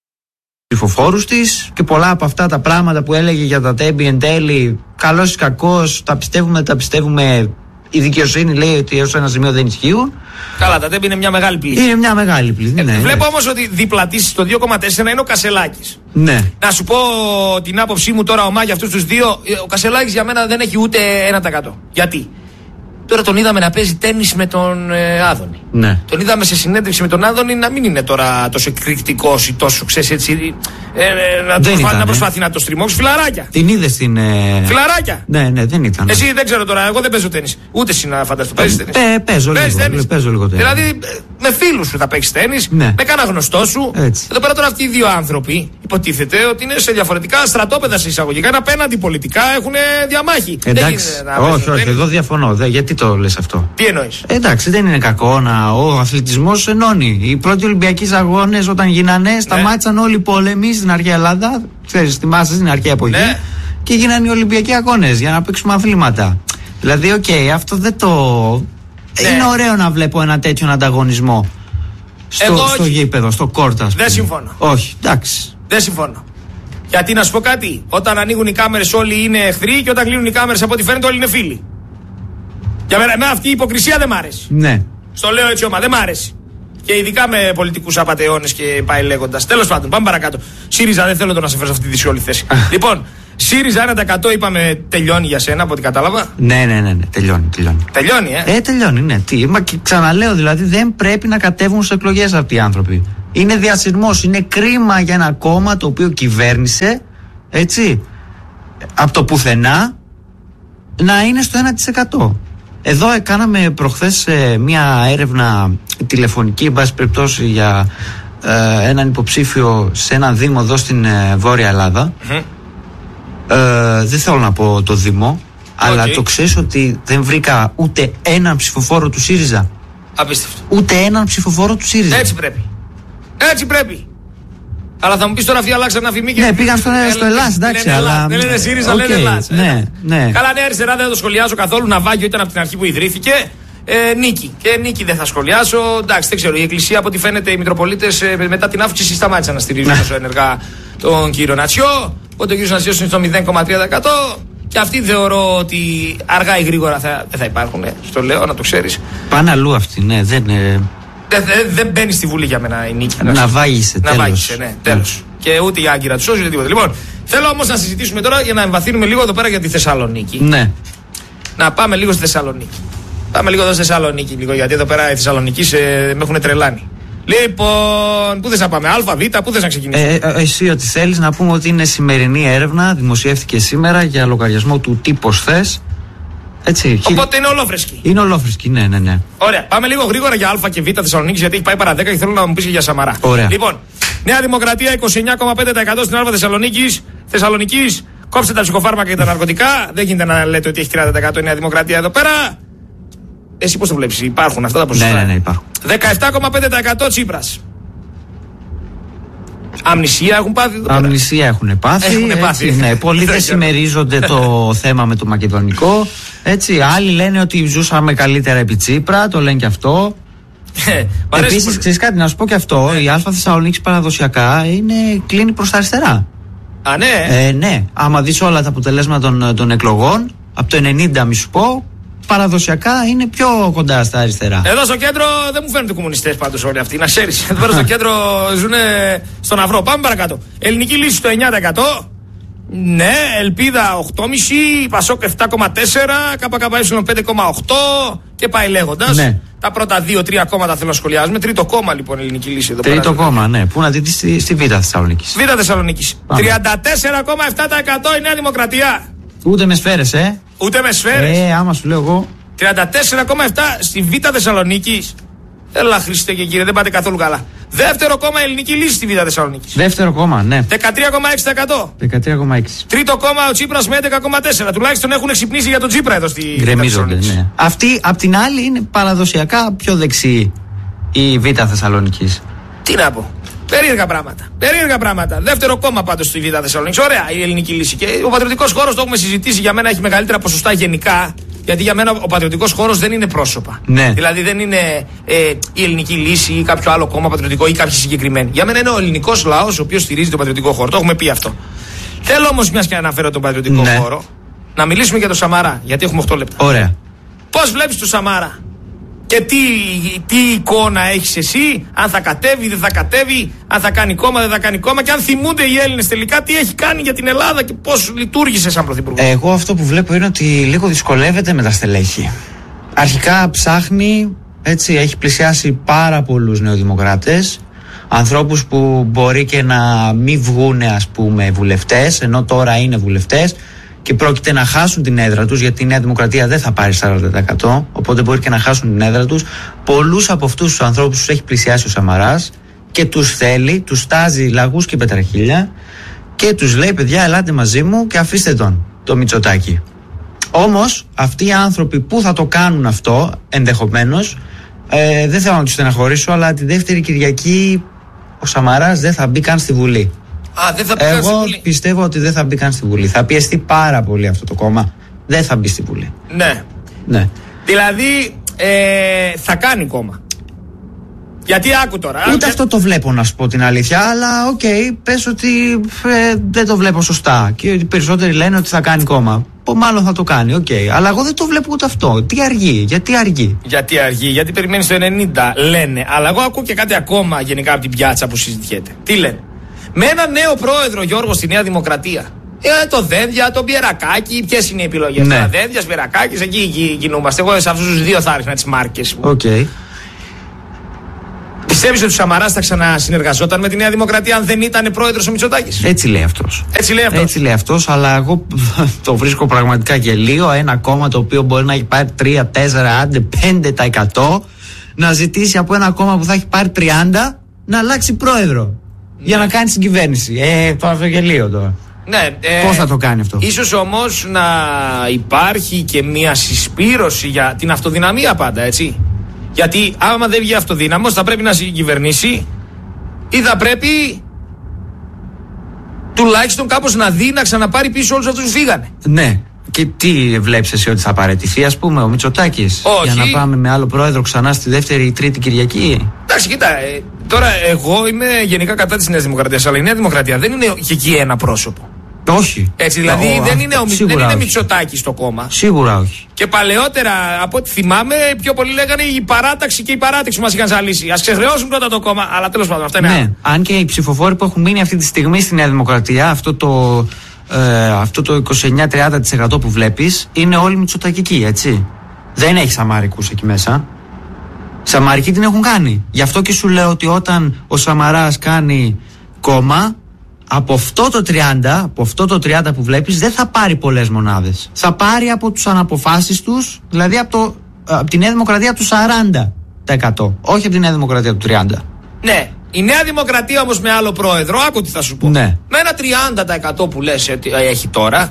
[SPEAKER 5] ψηφοφόρους της, και πολλά από αυτά τα πράγματα που έλεγε για τα τέμπη εν τέλει, καλός ή κακός, τα πιστεύουμε, τα πιστεύουμε. Η δικαιοσύνη λέει ότι έως ένα σημείο δεν ισχύουν.
[SPEAKER 6] Καλά, τα τέμπη είναι μια μεγάλη πληθή.
[SPEAKER 5] Είναι μια μεγάλη πληθή.
[SPEAKER 6] Ε,
[SPEAKER 5] ναι,
[SPEAKER 6] βλέπω
[SPEAKER 5] ναι.
[SPEAKER 6] όμως ότι διπλατής στο δύο κόμμα τέσσερα είναι ο Κασελάκης.
[SPEAKER 5] Ναι.
[SPEAKER 6] Να σου πω την άποψή μου τώρα, ομά, για αυτούς τους δύο. Ο Κασελάκης για μένα δεν έχει ούτε ένα τοις εκατό. Γιατί? Τώρα τον είδαμε να παίζει τένις με τον ε, Άδωνη.
[SPEAKER 5] Ναι.
[SPEAKER 6] Τον είδαμε σε συνέντευξη με τον Άδωνη να μην είναι τώρα τόσο εκρηκτικός ή τόσο, ξέρεις, έτσι. Ε, ε, να, προσπά, ήταν, να προσπάθει ε. να το στριμώξει. Φιλαράκια.
[SPEAKER 5] Την είδες στην. Ε...
[SPEAKER 6] Φιλαράκια.
[SPEAKER 5] Ναι, ναι, δεν ήταν.
[SPEAKER 6] Εσύ δεν ξέρω τώρα, εγώ δεν παίζω τένις. Ούτε εσύ να φανταστώ. Παίζει τένις.
[SPEAKER 5] Πέ, παίζω, λίγο, παίζω λίγο τένις.
[SPEAKER 6] Δηλαδή με φίλους σου θα παίξει τένις,
[SPEAKER 5] ναι.
[SPEAKER 6] με κάνα γνωστό σου.
[SPEAKER 5] Έτσι.
[SPEAKER 6] Εδώ πέρα τώρα αυτοί οι δύο άνθρωποι υποτίθεται ότι είναι σε διαφορετικά στρατόπεδα σε εισαγωγικά. Είναι απέναντι πολιτικά, έχουν διαμάχη.
[SPEAKER 5] Εντάξει. Όχι, όχι, εδώ διαφωνώ. Δε, γιατί το λες αυτό?
[SPEAKER 6] Τι εννοείς?
[SPEAKER 5] Εντάξει, δεν είναι κακό να. Ο αθλητισμός ενώνει. Οι πρώτοι Ολυμπιακοί αγώνες όταν γίνανε, σταμάτησαν ναι. όλοι οι πόλεμοι στην αρχαία Ελλάδα. Ξέρεις, θυμάσαι στην αρχαία εποχή. Ναι. Και γίνανε οι Ολυμπιακοί αγώνες για να παίξουμε αθλήματα. Δηλαδή, οκ, okay, αυτό δεν το. Ναι. Είναι ωραίο να βλέπω ένα τέτοιο ανταγωνισμό. Στο, Εγώ, στο γήπεδο, στο κόρτα.
[SPEAKER 6] Δεν συμφωνώ.
[SPEAKER 5] Όχι, εντάξει.
[SPEAKER 6] Δεν συμφωνώ. Γιατί να σου πω κάτι, όταν ανοίγουν οι κάμερες όλοι είναι εχθροί και όταν κλείνουν οι κάμερες από ό,τι φαίνεται όλοι είναι φίλοι. Για μένα, εμένα αυτή η υποκρισία δεν μ' άρεσε.
[SPEAKER 5] Ναι.
[SPEAKER 6] Στο λέω έτσι, όμα, δεν μ' άρεσε. Και ειδικά με πολιτικούς απατεώνες και πάει λέγοντας. Τέλος πάντων, πάμε παρακάτω. ΣΥΡΙΖΑ, δεν θέλω να σε φέρω σε αυτή τη δύσκολη θέση. Λοιπόν, ΣΥΡΙΖΑ ένα τοις εκατό είπαμε τελειώνει για σένα από ό,τι κατάλαβα.
[SPEAKER 5] Ναι, ναι, ναι, ναι, τελειώνει, τελειώνει.
[SPEAKER 6] Τελειώνει, ε.
[SPEAKER 5] Ε, τελειώνει, ναι. Τι, μα και ξαναλέω, δηλαδή δεν πρέπει να κατέβουν σε εκλογές αυτοί οι άνθρωποι. Είναι διασυρμός, είναι κρίμα για ένα κόμμα το οποίο κυβέρνησε, έτσι, από το πουθενά να είναι στο ένα τοις εκατό. Εδώ κάναμε προχθές ε, μια έρευνα τηλεφωνική, εν πάση περιπτώσει, για ε, έναν υποψήφιο σε έναν δήμο εδώ στην ε, Βόρεια Ελλάδα. Mm-hmm. Ε, δεν θέλω να πω το δήμο, okay. αλλά το ξέρεις ότι δεν βρήκα ούτε έναν ψηφοφόρο του ΣΥΡΙΖΑ.
[SPEAKER 6] Απίστευτο.
[SPEAKER 5] Ούτε έναν ψηφοφόρο του ΣΥΡΙΖΑ.
[SPEAKER 6] Έτσι πρέπει. Έτσι πρέπει. Αλλά θα μου πεις τώρα αυτοί αλλάξαν ένα φημί και.
[SPEAKER 5] Ναι, πήγαν στο, στο Ελλάς, εντάξει. Αλλά...
[SPEAKER 6] Δεν λένε ΣΥΡΙΖΑ,
[SPEAKER 5] okay,
[SPEAKER 6] λένε Ελλάς.
[SPEAKER 5] Ναι, ναι.
[SPEAKER 6] Καλά, ναι, αριστερά δεν το σχολιάζω καθόλου. Ναυάγιο ήταν από την αρχή που ιδρύθηκε. Ε, νίκη. Και νίκη δεν θα σχολιάσω. Εντάξει, δεν ξέρω. Η Εκκλησία, από ό,τι φαίνεται, οι Μητροπολίτες ε, μετά την αύξηση σταμάτησαν να στηρίζουν τόσο ενεργά τον κύριο Νατσιό. Οπότε ο κύριο Νατσιό είναι στο μηδέν κόμμα τρία τοις εκατό. Και αυτοί θεωρώ ότι αργά ή γρήγορα θα, δεν θα υπάρχουν. Ε, στο λέω, να το ξέρεις.
[SPEAKER 5] Πάνε αλλού αυτοί, ναι. Δεν, ε...
[SPEAKER 6] δεν, δεν, δεν μπαίνει στη Βουλή για μένα η νίκη.
[SPEAKER 5] Να βάγισε,
[SPEAKER 6] να βάγισε, ναι, τέλος. Mm. Και ούτε η Άγκυρα του σώζει ούτε τίποτα. Λοιπόν, θέλω όμως να συζητήσουμε τώρα για να εμβαθύνουμε λίγο εδώ πέρα για τη Θεσσαλονίκη.
[SPEAKER 5] Ναι.
[SPEAKER 6] Να πάμε λίγο στη Θεσσαλονίκη. Πάμε λίγο εδώ στη Θεσσαλονίκη, λίγο, γιατί εδώ πέρα η Θεσσαλονίκη σε, με έχουν τρελάνει. Λοιπόν, πού θες να πάμε, Α, Β, πού θες να ξεκινήσουμε.
[SPEAKER 5] Ε, ε, εσύ ότι θέλεις να πούμε ότι είναι σημερινή έρευνα, δημοσιεύτηκε σήμερα για λογαριασμό του Τύπος Θες. Έτσι.
[SPEAKER 6] Οπότε είναι ολόφρεσκη.
[SPEAKER 5] Είναι ολόφρεσκη, ναι, ναι, ναι.
[SPEAKER 6] Ωραία, πάμε λίγο γρήγορα για Α και Β Θεσσαλονίκη, γιατί έχει πάει παρά δέκα και θέλω να μου πεις και για Σαμαρά.
[SPEAKER 5] Ωραία.
[SPEAKER 6] Λοιπόν, Νέα Δημοκρατία είκοσι εννέα κόμμα πέντε τοις εκατό στην Α Θεσσαλονίκης. Θεσσαλονίκης, κόψτε τα ψυχοφάρμακα και τα ναρκωτικά. Δεν γίνεται να λέτε ότι έχει τριάντα τοις εκατό η Νέα Δημοκρατία εδώ πέρα. Εσύ πώς το βλέπεις, υπάρχουν αυτά τα ποσοστά.
[SPEAKER 5] Ναι, ναι, ναι, υπάρχουν.
[SPEAKER 6] δεκαεπτά κόμμα πέντε τοις εκατό Τσίπρας. Αμνησία έχουν πάθει εδώ πέρα.
[SPEAKER 5] Αμνησία έχουν πάθει.
[SPEAKER 6] Έχουν πάθει.
[SPEAKER 5] Έτσι, ναι, πολλοί δεν συμμερίζονται το θέμα με το μακεδονικό. Έτσι, άλλοι λένε ότι ζούσαμε καλύτερα επί Τσίπρα, το λένε και αυτό. Επίσης, ξέρεις κάτι, να σου πω και αυτό. Η Α Θεσσαλονίκης παραδοσιακά είναι, κλείνει προς τα αριστερά.
[SPEAKER 6] Α, ναι.
[SPEAKER 5] Ε, ναι. Άμα δεις όλα τα αποτελέσματα των, των εκλογών, από το ενενήντα, μη σου πω, παραδοσιακά είναι πιο κοντά στα αριστερά.
[SPEAKER 6] Εδώ στο κέντρο δεν μου φαίνονται κομμουνιστές πάντως όλοι αυτοί, να ξέρεις. Εδώ στο κέντρο ζουν στον Αυρό. Πάμε παρακάτω. Ελληνική λύση στο εννιά τοις εκατό. Ναι, Ελπίδα οκτώ κόμμα πέντε, Πασόκ επτά κόμμα τέσσερα, ΚΚΕ πέντε κόμμα οκτώ και πάει λέγοντας. Ναι. Τα πρώτα δύο τρία κόμματα θέλω να σχολιάζουμε. Τρίτο κόμμα λοιπόν Ελληνική λύση εδώ πέρα.
[SPEAKER 5] Τρίτο κόμμα, ναι. Πού να δείτε στη, στη Β Θεσσαλονίκης.
[SPEAKER 6] Β Θεσσαλονίκης. τριάντα τέσσερα κόμμα επτά τοις εκατό η Νέα Δημοκρατία.
[SPEAKER 5] Ούτε με σφαίρες, ε.
[SPEAKER 6] Ούτε με σφαίρες.
[SPEAKER 5] Ε, άμα σου λέω εγώ.
[SPEAKER 6] τριάντα τέσσερα κόμμα επτά στη Β Θεσσαλονίκης. Έλα Χριστέ και κύριε, δεν πάτε καθόλου καλά. Δεύτερο κόμμα Ελληνική λύση στη Β Θεσσαλονίκης.
[SPEAKER 5] Δεύτερο κόμμα, ναι.
[SPEAKER 6] δεκατρία κόμμα έξι τοις εκατό.
[SPEAKER 5] δεκατρία κόμμα έξι.
[SPEAKER 6] Τρίτο κόμμα ο Τσίπρας με έντεκα κόμμα τέσσερα. Τουλάχιστον έχουν ξυπνήσει για τον Τσίπρα εδώ στη Β Θεσσαλονίκης.
[SPEAKER 5] Ναι. Αυτή απ' την άλλη είναι παραδοσιακά πιο δεξιή η Β Θεσσαλονίκης.
[SPEAKER 6] Τι να πω. Περίεργα πράγματα. Περίεργα πράγματα. Δεύτερο κόμμα πάντως στη Β Θεσσαλονίκης. Ωραία η Ελληνική λύση. Και ο πατριωτικός χώρος το έχουμε συζητήσει. Για μένα έχει μεγαλύτερα ποσοστά γενικά. Γιατί για μένα ο πατριωτικός χώρος δεν είναι πρόσωπα.
[SPEAKER 5] Ναι.
[SPEAKER 6] Δηλαδή δεν είναι ε, η Ελληνική λύση ή κάποιο άλλο κόμμα πατριωτικό ή κάποιοι συγκεκριμένοι. Για μένα είναι ο ελληνικός λαός ο οποίος στηρίζει τον πατριωτικό χώρο. Το έχουμε πει αυτό. Θέλω όμως, μιας και αναφέρω τον πατριωτικό ναι. χώρο, να μιλήσουμε για τον Σαμαρά. Γιατί έχουμε οκτώ λεπτά.
[SPEAKER 5] Ωραία.
[SPEAKER 6] Πώς βλέπεις τον Σαμαρά και τι, τι εικόνα έχεις εσύ, αν θα κατέβει, δεν θα κατέβει, αν θα κάνει κόμμα, δεν θα κάνει κόμμα και αν θυμούνται οι Έλληνες τελικά τι έχει κάνει για την Ελλάδα και πώς λειτουργήσε σαν πρωθυπουργό.
[SPEAKER 5] Εγώ αυτό που βλέπω είναι ότι λίγο δυσκολεύεται με τα στελέχη. Αρχικά ψάχνει, έτσι, έχει πλησιάσει πάρα πολλούς νεοδημοκράτες, ανθρώπους που μπορεί και να μην βγούνε ας πούμε βουλευτές, ενώ τώρα είναι βουλευτές και πρόκειται να χάσουν την έδρα τους, γιατί η Νέα Δημοκρατία δεν θα πάρει σαράντα τοις εκατό, οπότε μπορεί και να χάσουν την έδρα τους. Πολλούς από αυτούς τους ανθρώπους τους έχει πλησιάσει ο Σαμαράς και τους θέλει, τους στάζει λαγούς και πετραχίλια και τους λέει παιδιά ελάτε μαζί μου και αφήστε τον, το Μητσοτάκη. Όμως αυτοί οι άνθρωποι που θα το κάνουν αυτό ενδεχομένως, ε, δεν θέλω να τους στεναχωρήσω, αλλά τη δεύτερη Κυριακή ο Σαμαράς δεν θα μπει καν στη Βουλή.
[SPEAKER 6] Α, δεν θα μπει
[SPEAKER 5] Εγώ
[SPEAKER 6] στη Βουλή.
[SPEAKER 5] πιστεύω ότι δεν θα μπει καν στη Βουλή. Θα πιεστεί πάρα πολύ αυτό το κόμμα. Δεν θα μπει στη Βουλή.
[SPEAKER 6] Ναι.
[SPEAKER 5] Ναι.
[SPEAKER 6] Δηλαδή ε, θα κάνει κόμμα. Γιατί άκου τώρα.
[SPEAKER 5] Ούτε αυτό το βλέπω, να σου πω την αλήθεια. Αλλά οκ, okay, πες ότι ε, δεν το βλέπω σωστά. Και οι περισσότεροι λένε ότι θα κάνει κόμμα. Μάλλον θα το κάνει, οκ. Okay. Αλλά εγώ δεν το βλέπω ούτε αυτό. Τι αργεί, γιατί αργεί.
[SPEAKER 6] Γιατί αργεί, γιατί περιμένει το ενενήντα, λένε. Αλλά εγώ ακούω και κάτι ακόμα γενικά από την πιάτσα που συζητιέται. Τι λένε. Με ένα νέο πρόεδρο, Γιώργο, στη Νέα Δημοκρατία. Ε, το Δένδια, το Μπιερακάκη. Ποιες είναι οι επιλογές.
[SPEAKER 5] Ναι.
[SPEAKER 6] Δένδια, Μπιερακάκη, εκεί, εκεί κινούμαστε. Εγώ σε αυτού του δύο θα άρχινα τις μάρκες.
[SPEAKER 5] Οκ. Okay.
[SPEAKER 6] Πιστεύεις ότι ο Σαμαράς θα ξανασυνεργαζόταν με τη Νέα Δημοκρατία αν δεν ήταν πρόεδρος ο Μητσοτάκης?
[SPEAKER 5] Έτσι λέει αυτός.
[SPEAKER 6] Έτσι λέει αυτός.
[SPEAKER 5] Έτσι λέει αυτός, αλλά εγώ το βρίσκω πραγματικά γελίο. Ένα κόμμα το οποίο μπορεί να έχει πάρει τρία, τέσσερα, άντε πέντε τοις εκατό να ζητήσει από ένα κόμμα που θα έχει πάρει τριάντα να αλλάξει πρόεδρο. Ναι. Για να κάνει συγκυβέρνηση. Ε, το αυτό γελίο τώρα.
[SPEAKER 6] Ναι, ε,
[SPEAKER 5] πώς θα το κάνει αυτό?
[SPEAKER 6] Ίσως όμως να υπάρχει και μια συσπήρωση για την αυτοδυναμία πάντα, έτσι. Γιατί άμα δεν βγει αυτοδύναμος θα πρέπει να συγκυβερνήσει ή θα πρέπει τουλάχιστον κάπως να δει να ξαναπάρει πίσω όλους αυτούς που φύγανε.
[SPEAKER 5] Ναι. Και τι βλέπεις εσύ, ότι θα παραιτηθεί, ας πούμε, ο Μητσοτάκης?
[SPEAKER 6] Όχι.
[SPEAKER 5] Για να πάμε με άλλο πρόεδρο ξανά στη δεύτερη ή τρίτη Κυριακή?
[SPEAKER 6] Εντάξει, κοίτα, ε, τώρα εγώ είμαι γενικά κατά της Νέας Δημοκρατίας, αλλά η Νέα Δημοκρατία δεν είναι και εκεί ένα πρόσωπο.
[SPEAKER 5] Όχι.
[SPEAKER 6] Έτσι, δηλαδή ο, δεν, είναι ο, δεν είναι Μητσοτάκης το κόμμα.
[SPEAKER 5] Σίγουρα όχι.
[SPEAKER 6] Και παλαιότερα, από ό,τι θυμάμαι, πιο πολλοί λέγανε η παράταξη και η παράταξη μας είχαν ζαλίσει. Ας ξεχρεώσουν πρώτα το κόμμα, αλλά τέλος πάντων αυτά είναι.
[SPEAKER 5] Ναι, αν και οι ψηφοφόροι που έχουν μείνει αυτή τη στιγμή στη Νέα Δημοκρατία, αυτό το, ε, αυτό το είκοσι εννέα με τριάντα τοις εκατό που βλέπεις, είναι όλοι μητσοτακικοί, έτσι. Δεν έχει Σαμαρικούς εκεί μέσα. Σαμαρικοί την έχουν κάνει. Γι' αυτό και σου λέω ότι όταν ο Σαμαράς κάνει κόμμα, από αυτό το τριάντα, από αυτό το τριάντα που βλέπεις, δεν θα πάρει πολλές μονάδες. Θα πάρει από τους αναποφάσεις τους, δηλαδή από, το, από τη Νέα Δημοκρατία του σαράντα τοις εκατό, όχι από τη Νέα Δημοκρατία του τριάντα.
[SPEAKER 6] Ναι, η Νέα Δημοκρατία όμως με άλλο πρόεδρο, άκου τι θα σου πω.
[SPEAKER 5] Ναι.
[SPEAKER 6] Με ένα τριάντα τοις εκατό που λες ότι έχει τώρα,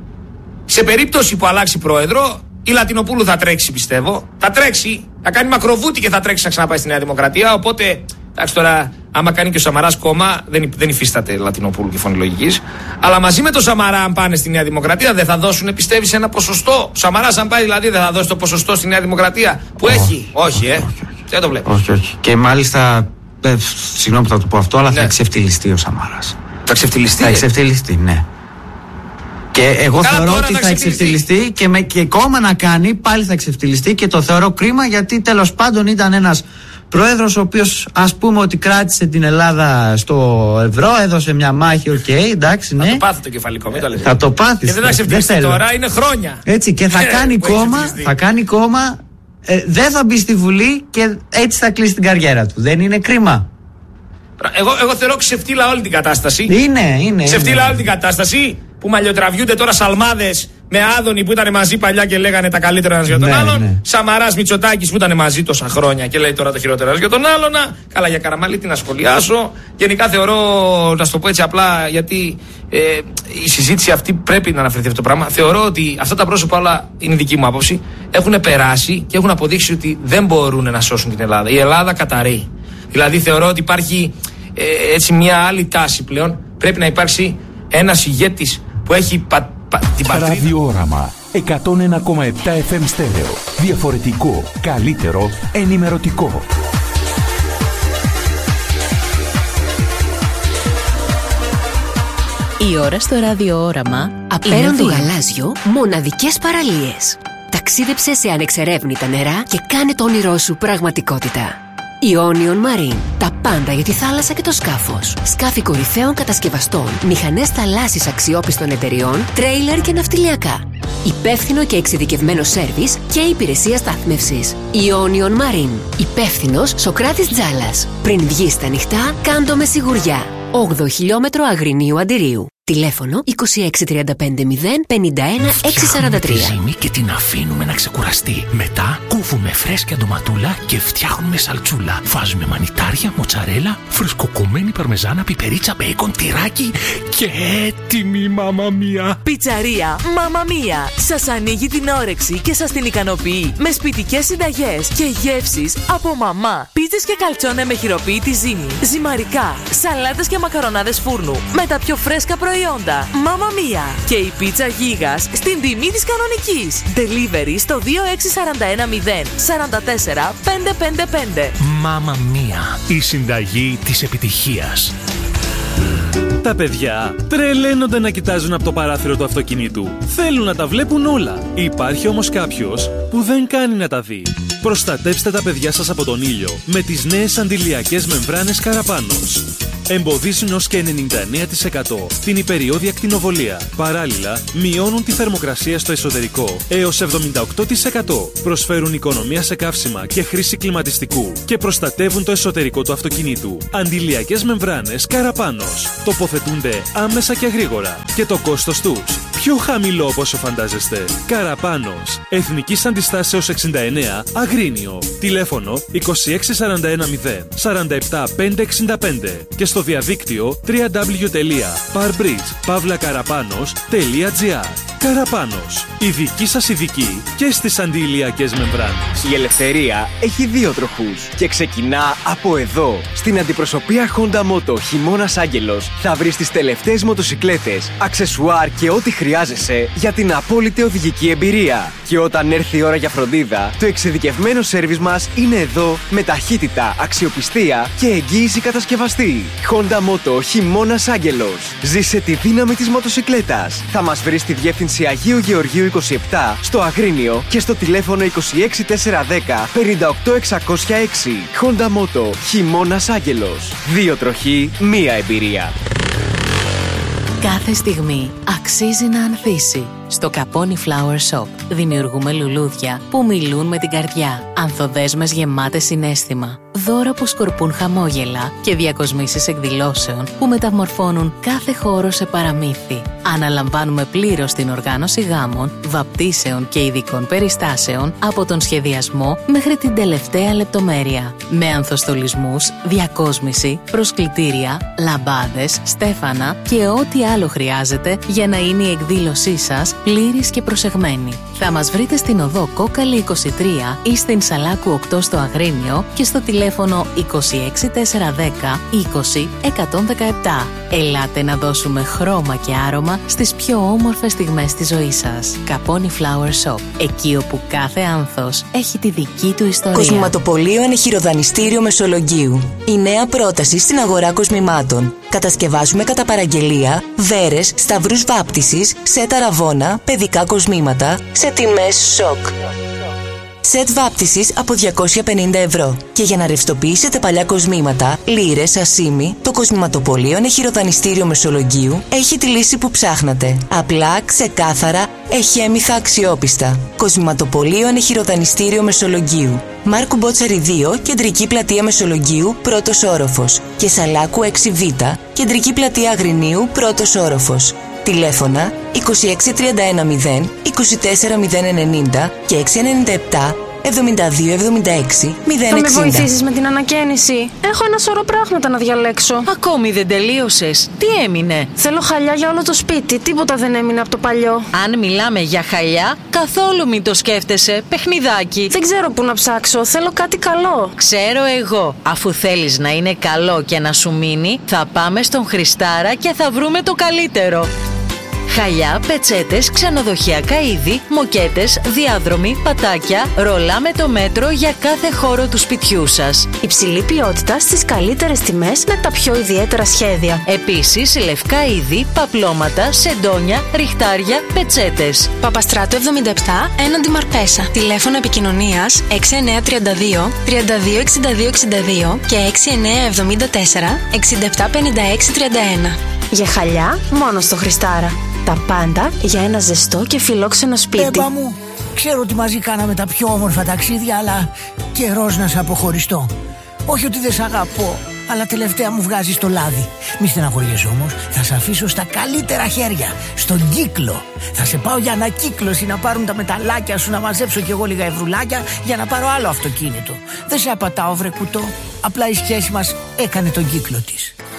[SPEAKER 6] σε περίπτωση που αλλάξει πρόεδρο, η Λατινοπούλου θα τρέξει, πιστεύω. Θα τρέξει, θα κάνει μακροβούτι και θα τρέξει να ξαναπάει στη Νέα Δημοκρατία. Οπότε, εντάξει τώρα, άμα κάνει και ο Σαμαράς κόμμα, δεν, δεν υφίσταται Λατινοπούλου και Φωνή Λογικής. Αλλά μαζί με τον Σαμαρά, αν πάνε στη Νέα Δημοκρατία, δεν θα δώσουν, πιστεύεις, ένα ποσοστό. Ο Σαμαράς, αν πάει δηλαδή, δεν θα δώσει το ποσοστό στη Νέα Δημοκρατία που όχι. έχει. Όχι, ε. Δεν το βλέπω.
[SPEAKER 5] Όχι, όχι. Και μάλιστα, ε, συγγνώμη που θα το πω αυτό, αλλά ναι, θα εξευτελιστεί ο Σαμαράς.
[SPEAKER 6] Θα εξευτελιστεί.
[SPEAKER 5] Θα εξευτελιστεί, ναι. Και εγώ
[SPEAKER 6] Καλά,
[SPEAKER 5] θεωρώ ότι θα εξευτελιστεί και, με, και κόμμα να κάνει πάλι θα εξευτελιστεί και το θεωρώ κρίμα, γιατί τέλος πάντων ήταν ένας πρόεδρος ο οποίος, ας πούμε, ότι κράτησε την Ελλάδα στο ευρώ, έδωσε μια μάχη, οκ, okay, εντάξει, ναι.
[SPEAKER 6] Θα το πάθει το κεφαλικό, μην το λες.
[SPEAKER 5] Θα το πάθει.
[SPEAKER 6] Και δεν θα ξεφτυλιστεί τώρα, είναι χρόνια.
[SPEAKER 5] Έτσι, και θα κάνει κόμμα, θα κάνει κόμμα, ε, δεν θα μπει στη Βουλή και έτσι θα κλείσει την καριέρα του. Δεν είναι κρίμα?
[SPEAKER 6] Εγώ, εγώ θεωρώ ξεφτύλα όλη την κατάσταση.
[SPEAKER 5] Είναι, είναι.
[SPEAKER 6] Ξεφτύλα
[SPEAKER 5] είναι.
[SPEAKER 6] όλη την κατάσταση. Που μαλλιοτραβιούνται τώρα σαλμάδες με Άδωνη που ήταν μαζί παλιά και λέγανε τα καλύτερα ένας για τον
[SPEAKER 5] ναι,
[SPEAKER 6] άλλον.
[SPEAKER 5] Ναι.
[SPEAKER 6] Σαμαράς, Μητσοτάκης που ήταν μαζί τόσα χρόνια και λέει τώρα τα χειρότερα ένας για τον άλλον. Καλά, για Καραμαλή τι να σχολιάσω. Γενικά θεωρώ, να σου το πω έτσι απλά, γιατί ε, η συζήτηση αυτή πρέπει να αναφερθεί αυτό το πράγμα. Θεωρώ ότι αυτά τα πρόσωπα, όλα είναι η δική μου άποψη, έχουν περάσει και έχουν αποδείξει ότι δεν μπορούν να σώσουν την Ελλάδα. Η Ελλάδα καταρρέει. Δηλαδή θεωρώ ότι υπάρχει ε, έτσι μια άλλη τάση πλέον. Πρέπει να υπάρξει ένας ηγέτης που έχει πα, πα, την πατρίδα.
[SPEAKER 2] Ραδιόραμα εκατόν ένα κόμμα επτά εφ εμ στέρεο. Διαφορετικό, καλύτερο, ενημερωτικό.
[SPEAKER 3] Η ώρα στο ραδιόραμα απέραν του γαλάζιο, μοναδικές παραλίες. Ταξίδεψε σε ανεξερεύνητα νερά και κάνε το όνειρό σου πραγματικότητα. Ionion Marine. Τα πάντα για τη θάλασσα και το σκάφος. Σκάφη κορυφαίων κατασκευαστών, μηχανές θαλάσσης αξιόπιστων εταιριών, τρέιλερ και ναυτιλιακά. Υπεύθυνο και εξειδικευμένο σέρβις και υπηρεσία στάθμευσης. Ionion Marine. Υπεύθυνος Σοκράτης Τζάλας. Πριν βγεις στα νυχτά, κάντο με σιγουριά. όγδοο χιλιόμετρο Αγρινίου Αντιρίου. Τηλέφωνο είκοσι έξι τριάντα πέντε μηδέν πενήντα ένα έξι σαράντα τρία.
[SPEAKER 2] Φτιάχνουμε τη ζύμη και την αφήνουμε να ξεκουραστεί. Μετά κόβουμε φρέσκια ντοματούλα και φτιάχνουμε σαλτσούλα. Βάζουμε μανιτάρια, μοτσαρέλα, φρεσκοκομμένη παρμεζάνα, πιπερίτσα, μπέικον, τυράκι και έτοιμη μαμαμία.
[SPEAKER 7] Πιτσαρία Μαμαμία. Σας ανοίγει την όρεξη και σας την ικανοποιεί με σπιτικές συνταγές και γεύσεις από μαμά. Πίτσες και καλτσόνε με χειροποίητη ζύμη, ζυμαρικά, σαλάτες και μακαρονάδες φούρνου με τα πιο φρέσκα προϊόντα. προϊόντα. Μάμα Μία. Και η πίτσα Γίγας στην τιμή της κανονικής. Delivery στο δύο έξι τέσσερα ένα μηδέν τέσσερα τέσσερα πέντε πέντε πέντε.
[SPEAKER 2] Μάμα Μία. Η συνταγή της επιτυχίας.
[SPEAKER 8] Τα παιδιά τρελαίνονται να κοιτάζουν από το παράθυρο του αυτοκινήτου. Θέλουν να τα βλέπουν όλα. Υπάρχει όμως κάποιος που δεν κάνει να τα δει. Προστατεύστε τα παιδιά σας από τον ήλιο με τις νέες αντιλιακές μεμβράνες Καραπάνος. Εμποδίζουν ως και ενενήντα εννέα τοις εκατό την υπεριώδη ακτινοβολία. Παράλληλα, μειώνουν τη θερμοκρασία στο εσωτερικό έως εβδομήντα οκτώ τοις εκατό. Προσφέρουν οικονομία σε καύσιμα και χρήση κλιματιστικού και προστατεύουν το εσωτερικό του αυτοκινήτου. Αντιλιακές μεμβράνες Καραπάνος. Τοποθετούνται άμεσα και γρήγορα. Και το κόστος τους πιο χαμηλό από όσο φαντάζεστε. Καραπάνος. Εθνικής Αντιστάσεως εξήντα εννέα, Αγρίνιο. Τηλέφωνο είκοσι έξι σαράντα ένα μηδέν σαράντα επτά πεντακόσια εξήντα πέντε και στο διαδίκτυο double-u double-u double-u τελεία parbridge παύλα καραπάνος τελεία τζι άρ. Καραπάνος. Η δική σας ειδική και στις αντιηλιακές μεμβράνες.
[SPEAKER 9] Η ελευθερία έχει δύο τροχούς και ξεκινά από εδώ. Στην αντιπροσωπεία Honda Moto Χειμώνας Άγγελος θα βρεις τις τελευταίες μοτοσικλέτες, αξεσουάρ και ό,τι χρειάζεσαι για την απόλυτη οδηγική εμπειρία. Και όταν έρθει η ώρα για φροντίδα, το εξειδικευμένο σέρβις μας είναι εδώ με ταχύτητα, αξιοπιστία και εγγύηση κατασκευαστή. Honda Moto Χειμώνας Άγγελος. Ζήσε τη δύναμη της μοτοσικλέτας. Θα μας βρεις στη διεύθυνση Αγίου Γεωργίου είκοσι επτά στο Αγρίνιο και στο τηλέφωνο είκοσι έξι τετρακόσια δέκα πενήντα οκτώ εξακόσια έξι. Honda Moto Χειμώνας Άγγελος. Δύο τροχοί, μία εμπειρία.
[SPEAKER 3] Κάθε στιγμή αξίζει να ανθίσει. Στο Caponi Flower Shop δημιουργούμε λουλούδια που μιλούν με την καρδιά. Ανθοδέσμες γεμάτες συναίσθημα. Δώρα που σκορπούν χαμόγελα και διακοσμήσεις εκδηλώσεων που μεταμορφώνουν κάθε χώρο σε παραμύθι. Αναλαμβάνουμε πλήρως την οργάνωση γάμων, βαπτίσεων και ειδικών περιστάσεων από τον σχεδιασμό μέχρι την τελευταία λεπτομέρεια. Με ανθοστολισμούς, διακόσμηση, προσκλητήρια, λαμπάδες, στέφανα και ό,τι άλλο χρειάζεται για να είναι η εκδήλωσή σας πλήρης και προσεγμένη. Θα μας βρείτε στην οδό Κόκαλη είκοσι τρία ή στην Σαλάκου οκτώ στο Αγρίνιο και στο τηλέφωνο είκοσι έξι τετρακόσια δέκα είκοσι εκατόν δεκαεπτά. Ελάτε να δώσουμε χρώμα και άρωμα στις πιο όμορφες στιγμές της ζωής σας. Caponi Flower Shop. Εκεί όπου κάθε άνθος έχει τη δική του ιστορία.
[SPEAKER 10] Κοσμηματοπωλείο Ενεχειροδανιστήριο Μεσολογγίου. Η νέα πρόταση στην αγορά κοσμημάτων. Κατασκευάζουμε κατά παραγγελία βέρες, σταυρούς βάπτισης, σετ αραβώνα, παιδικά κοσμήματα σε τιμές σοκ. Σετ βάπτισης από διακόσια πενήντα ευρώ. Και για να ρευστοποιήσετε παλιά κοσμήματα, λίρες, ασίμι, το Κοσμηματοπωλείο Ενεχειροδανιστήριο Μεσολογγίου έχει τη λύση που ψάχνατε. Απλά, ξεκάθαρα, εχέμηθα, αξιόπιστα. Κοσμηματοπωλείο Ενεχειροδανιστήριο Μεσολογγίου. Μάρκου Μπότσαρη δύο, κεντρική πλατεία Μεσολογγίου, πρώτος όροφος. Και Σαλάκου έξι β, κεντρική πλατεία Αγρινίου, πρώτος όροφος. Τηλέφωνα είκοσι έξι τριάντα ένα μηδέν είκοσι τέσσερα μηδέν ενενήντα και έξι ενενήντα επτά εβδομήντα δύο εβδομήντα έξι μηδέν εξήντα.
[SPEAKER 11] Θα με βοηθήσεις με την ανακαίνιση? Έχω ένα σωρό πράγματα να διαλέξω.
[SPEAKER 7] Ακόμη δεν τελείωσες? Τι έμεινε?
[SPEAKER 11] Θέλω χαλιά για όλο το σπίτι. Τίποτα δεν έμεινε από το παλιό.
[SPEAKER 7] Αν μιλάμε για χαλιά, καθόλου μην το σκέφτεσαι. Παιχνιδάκι.
[SPEAKER 11] Δεν ξέρω πού να ψάξω. Θέλω κάτι καλό.
[SPEAKER 7] Ξέρω εγώ. Αφού θέλεις να είναι καλό και να σου μείνει, θα πάμε στον Χριστάρα και θα βρούμε το καλύτερο. Χαλιά, πετσέτες, ξενοδοχειακά είδη, μοκέτες, διάδρομοι, πατάκια, ρολά με το μέτρο για κάθε χώρο του σπιτιού σας.
[SPEAKER 11] Υψηλή ποιότητα στις καλύτερες τιμές με τα πιο ιδιαίτερα σχέδια.
[SPEAKER 7] Επίσης, λευκά είδη, παπλώματα, σεντόνια, ριχτάρια, πετσέτες.
[SPEAKER 11] Παπαστράτου εβδομήντα επτά, έναντι Μαρπέσα. Τηλέφωνο επικοινωνίας έξι εννιά τρία δύο τριάντα δύο εξήντα δύο εξήντα δύο και έξι εννιά εβδομήντα τέσσερα εξήντα επτά πενήντα έξι τριάντα ένα. Για χαλιά, μόνο στο Χριστάρα. Τα πάντα για ένα ζεστό και φιλόξενο σπίτι.
[SPEAKER 12] Έμπα μου, ξέρω ότι μαζί κάναμε τα πιο όμορφα ταξίδια, αλλά καιρός να σε αποχωριστώ. Όχι ότι δεν σ' αγαπώ, αλλά τελευταία μου βγάζεις το λάδι. Μη στεναχωριέσαι όμως, θα σε αφήσω στα καλύτερα χέρια, στον κύκλο. Θα σε πάω για ανακύκλωση να πάρουν τα μεταλλάκια σου, να μαζέψω κι εγώ λίγα ευρουλάκια για να πάρω άλλο αυτοκίνητο. Δεν σε απατάω βρε κουτό, απλά η σχέση μας έκανε τον κύκλο της.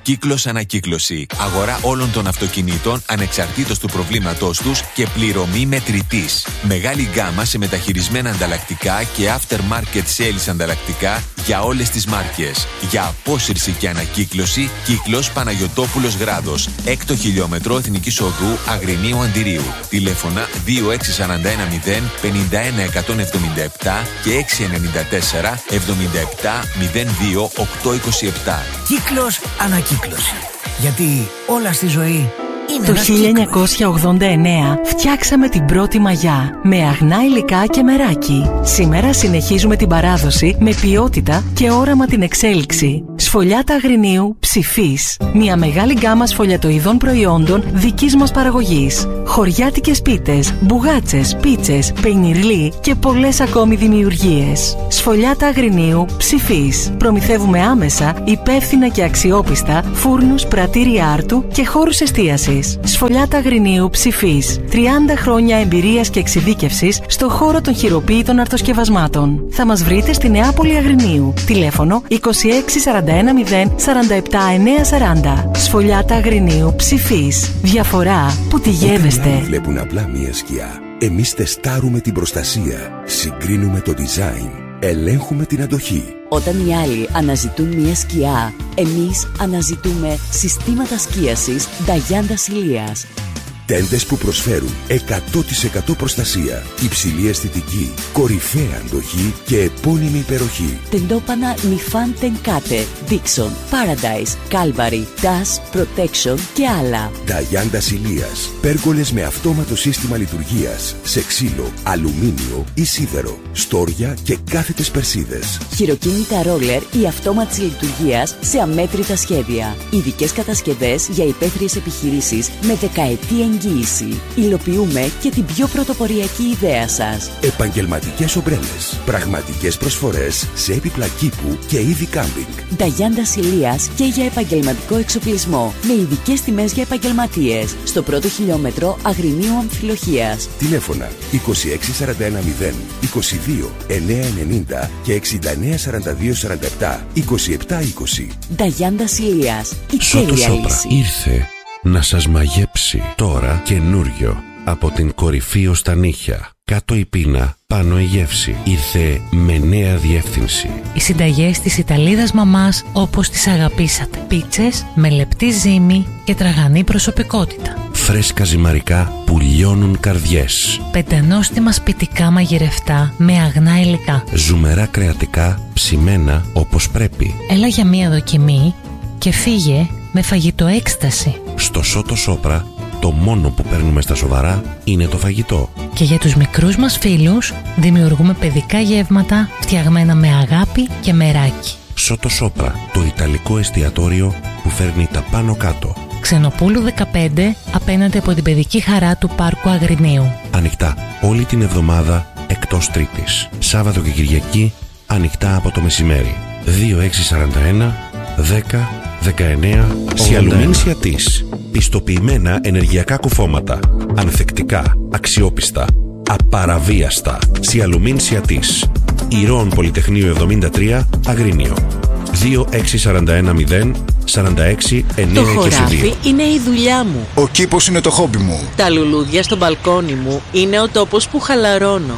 [SPEAKER 13] Κύκλος Ανακύκλωση. Αγορά όλων των αυτοκινήτων ανεξαρτήτως του προβλήματός τους και πληρωμή μετρητής. Μεγάλη γκάμα σε μεταχειρισμένα ανταλλακτικά και aftermarket sales ανταλλακτικά για όλες τις μάρκες. Για απόσυρση και ανακύκλωση, Κύκλος Παναγιωτόπουλος Γράδος. Έκτο χιλιόμετρο Εθνικής Οδού Αγρινίου Αντιρίου. Τηλέφωνα δύο έξι τέσσερα ένα μηδέν πενήντα ένα εκατόν εβδομήντα επτά και έξι εννιά τέσσερα εβδομήντα επτά μηδέν δύο οκτώ είκοσι επτά.
[SPEAKER 12] Κύκλος Ανακύκλωση. Γιατί όλα στη ζωή είναι
[SPEAKER 7] Το
[SPEAKER 12] ένας
[SPEAKER 7] χίλια εννιακόσια
[SPEAKER 12] κύκλος.
[SPEAKER 7] ογδόντα εννέα φτιάξαμε την πρώτη μαγιά με αγνά υλικά και μεράκι. Σήμερα συνεχίζουμε την παράδοση με ποιότητα και όραμα την εξέλιξη. Σφολιάτα Αγρινίου Ψηφής. Μια μεγάλη γκάμα σφολιατοειδών προϊόντων δικής μας παραγωγής. Χωριάτικες πίτες, μπουγάτσες, πίτσες, πενιρλί και πολλές ακόμη δημιουργίες. Σφολιάτα Αγρινίου Ψηφής. Προμηθεύουμε άμεσα, υπεύθυνα και αξιόπιστα φούρνους, πρατήρια άρτου και χώρους εστίασης. Σφολιάτα Αγρινίου Ψηφής. τριάντα χρόνια εμπειρίας και εξειδίκευσης στο χώρο των χειροποίητων αρτοσκευασμάτων. Θα μας βρείτε στη Νεάπολη Αγρινίου. Τηλέφωνο είκοσι έξι σαράντα ένα μηδέν σαράντα επτά εννιακόσια σαράντα. Σφολιάτα Αγρινίου Ψηφής. Διαφορά που τη γεύεστε.
[SPEAKER 14] Όταν άλλοι βλέπουν απλά μία σκιά, εμείς τεστάρουμε την προστασία, συγκρίνουμε το design, ελέγχουμε την αντοχή.
[SPEAKER 15] Όταν οι άλλοι αναζητούν μια σκιά, εμείς αναζητούμε συστήματα σκίασης Νταγιάντα Ηλίας.
[SPEAKER 14] Τέντες που προσφέρουν εκατό τοις εκατό προστασία, υψηλή αισθητική, κορυφαία αντοχή και επώνυμη υπεροχή.
[SPEAKER 15] Τεντόπανα Νιφάν Τενκάτε, Dixon, Paradise, Calvary, Dash, Protection και άλλα.
[SPEAKER 14] Νταγιάντα Ηλίας. Πέργολες με αυτόματο σύστημα λειτουργίας, σε ξύλο, αλουμίνιο ή σίδερο, στόρια και κάθετες περσίδες.
[SPEAKER 15] Χειροκίνητα ρόλερ ή αυτόματης λειτουργίας σε αμέτρητα σχέδια. Ειδικές κατασκευές για υπαίθριες επιχειρήσεις με δεκαετή εγγύηση. Υλοποιούμε και την πιο πρωτοποριακή ιδέα σας.
[SPEAKER 14] Επαγγελματικές ομπρέλες. Πραγματικές προσφορές σε έπιπλα κήπου και είδη κάμπινγκ.
[SPEAKER 15] Νταγιάντα Ηλίας και για επαγγελματικό εξοπλισμό. Με ειδικές τιμές για επαγγελματίες. Στο πρώτο χιλιόμετρο Αγρινίου Αμφιλοχίας.
[SPEAKER 14] Τηλέφωνα είκοσι έξι σαράντα ένα μηδέν είκοσι δύο εννιακόσια ενενήντα και εξήντα εννέα σαράντα δύο σαράντα επτά είκοσι επτά είκοσι.
[SPEAKER 15] Νταγιάντα Ηλίας. Η
[SPEAKER 1] Σότο
[SPEAKER 15] τέλεια
[SPEAKER 1] Σόπρα
[SPEAKER 15] λύση.
[SPEAKER 1] ήρθε να σας μαγέψει τώρα καινούριο από την κορυφή ως τα νύχια. Κάτω η πείνα, πάνω η γεύση. Ήρθε με νέα διεύθυνση.
[SPEAKER 16] Οι συνταγές της Ιταλίδας μαμάς όπως τις αγαπήσατε. Πίτσες με λεπτή ζύμη και τραγανή προσωπικότητα.
[SPEAKER 1] Φρέσκα ζυμαρικά που λιώνουν καρδιές.
[SPEAKER 16] Πεντανόστιμα σπιτικά μαγειρευτά με αγνά υλικά.
[SPEAKER 1] Ζουμερά κρεατικά ψημένα όπως πρέπει.
[SPEAKER 16] Έλα για μία δοκιμή και φύγε με φαγητό έκσταση.
[SPEAKER 1] Στο Σότο Σόπρα το μόνο που παίρνουμε στα σοβαρά είναι το φαγητό.
[SPEAKER 16] Και για τους μικρούς μας φίλους δημιουργούμε παιδικά γεύματα φτιαγμένα με αγάπη και μεράκι.
[SPEAKER 1] Σότο Σόπρα, το ιταλικό εστιατόριο που φέρνει τα πάνω κάτω.
[SPEAKER 16] Ξενοπούλου δεκαπέντε απέναντι από την παιδική χαρά του Πάρκου Αγρινίου.
[SPEAKER 1] Ανοιχτά όλη την εβδομάδα εκτός Τρίτης. Σάββατο και Κυριακή ανοιχτά από το μεσημέρι. δύο έξι σαράντα ένα δέκα δεκαεννέα Σιαλουμίνσια της. Πιστοποιημένα ενεργειακά κουφώματα. Ανθεκτικά, αξιόπιστα, απαραβίαστα. Σιαλουμίνσια της. Ηρώων Πολυτεχνείου εβδομήντα τρία Αγρίνιο. δύο έξι σαράντα ένα μηδέν σαράντα έξι εννιακόσια είκοσι δύο.
[SPEAKER 7] Το χωράφι είναι η δουλειά μου.
[SPEAKER 17] Ο κήπος είναι το χόμπι μου.
[SPEAKER 7] Τα λουλούδια στο μπαλκόνι μου είναι ο τόπος που χαλαρώνω.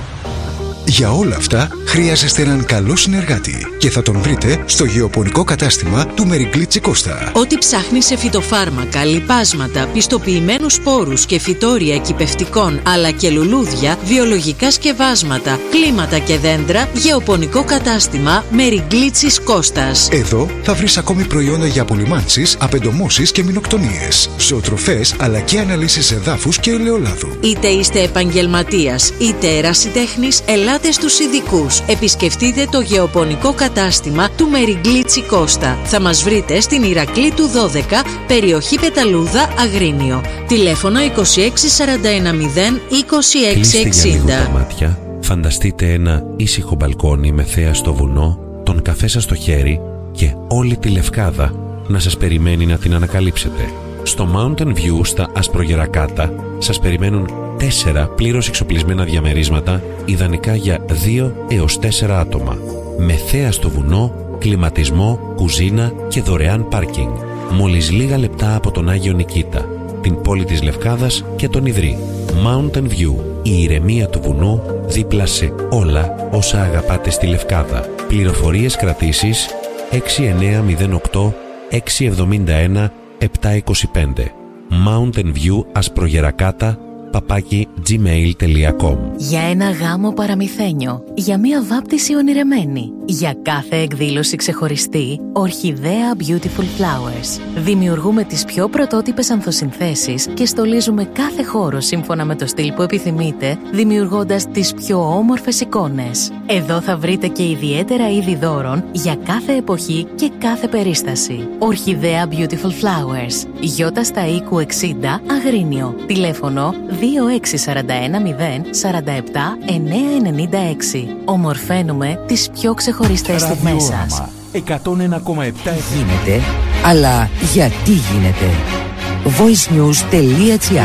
[SPEAKER 17] Για όλα αυτά χρειάζεστε έναν καλό συνεργάτη και θα τον βρείτε στο γεωπονικό κατάστημα του Μερικλίτσι Κώστα.
[SPEAKER 7] Ό,τι ψάχνει σε φυτοφάρμακα, λιπάσματα, πιστοποιημένους σπόρους και φυτόρια κυπευτικών αλλά και λουλούδια, βιολογικά σκευάσματα, κλίματα και δέντρα, γεωπονικό κατάστημα Μερικλίτσις Κώστας.
[SPEAKER 17] Εδώ θα βρεις ακόμη προϊόντα για απολυμάνσεις, απεντομώσεις και μηνοκτονίες, ζωοτροφές αλλά και αναλύσεις εδάφους και ελαιολάδου.
[SPEAKER 7] Είτε είστε επαγγελματίας είτε ερασιτέχνης, ελάτε στους ειδικούς. Επισκεφτείτε το γεωπονικό κατάστημα του Μερικλίτσι Κώστα. Θα μας βρείτε στην Ηρακλή του δώδεκα, περιοχή Πεταλούδα, Αγρίνιο. Τηλέφωνο είκοσι έξι σαράντα ένα μηδέν είκοσι έξι εξήντα.
[SPEAKER 1] Κλείστε για λίγο τα μάτια, φανταστείτε ένα ήσυχο μπαλκόνι με θέα στο βουνό, τον καφέ σας στο χέρι και όλη τη Λευκάδα να σας περιμένει να την ανακαλύψετε. Στο Mountain View στα Ασπρογερακάτα σας περιμένουν τέσσερα πλήρως εξοπλισμένα διαμερίσματα, ιδανικά για δύο έως τέσσερα άτομα. Με θέα στο βουνό, κλιματισμό, κουζίνα και δωρεάν πάρκινγκ. μόλις λίγα λεπτά από τον Άγιο Νικήτα, την πόλη της Λευκάδας και τον Ιδρύ. Mountain View, η ηρεμία του βουνού δίπλα σε όλα όσα αγαπάτε στη Λευκάδα. Πληροφορίες κρατήσεις έξι εννιά μηδέν οκτώ έξι εβδομήντα ένα επτά είκοσι πέντε. Mountain View Ασπρογερακάτα παπάκι gmail τελεία com.
[SPEAKER 3] Για ένα γάμο παραμυθένιο, για μία βάπτιση ονειρεμένη, για κάθε εκδήλωση ξεχωριστή, Ορχιδέα Beautiful Flowers. Δημιουργούμε τις πιο πρωτότυπες ανθοσυνθέσεις και στολίζουμε κάθε χώρο σύμφωνα με το στυλ που επιθυμείτε, δημιουργώντας τις πιο όμορφες εικόνες. Εδώ θα βρείτε και ιδιαίτερα είδη δώρων για κάθε εποχή και κάθε περίσταση. Ορχιδέα Beautiful Flowers. Γιώτα στα οίκου εξήντα, Αγρίνιο. Τηλέφωνο δύο έξι τέσσερα ένα μηδέν τέσσερα επτά εννιά εννιά έξι. Ομορφαίνουμε τις πιο ξεχωριστές στιγμές σας.
[SPEAKER 18] εκατόν ένα κόμμα επτά
[SPEAKER 19] Γίνεται, αλλά γιατί γίνεται. voice news τελεία gr.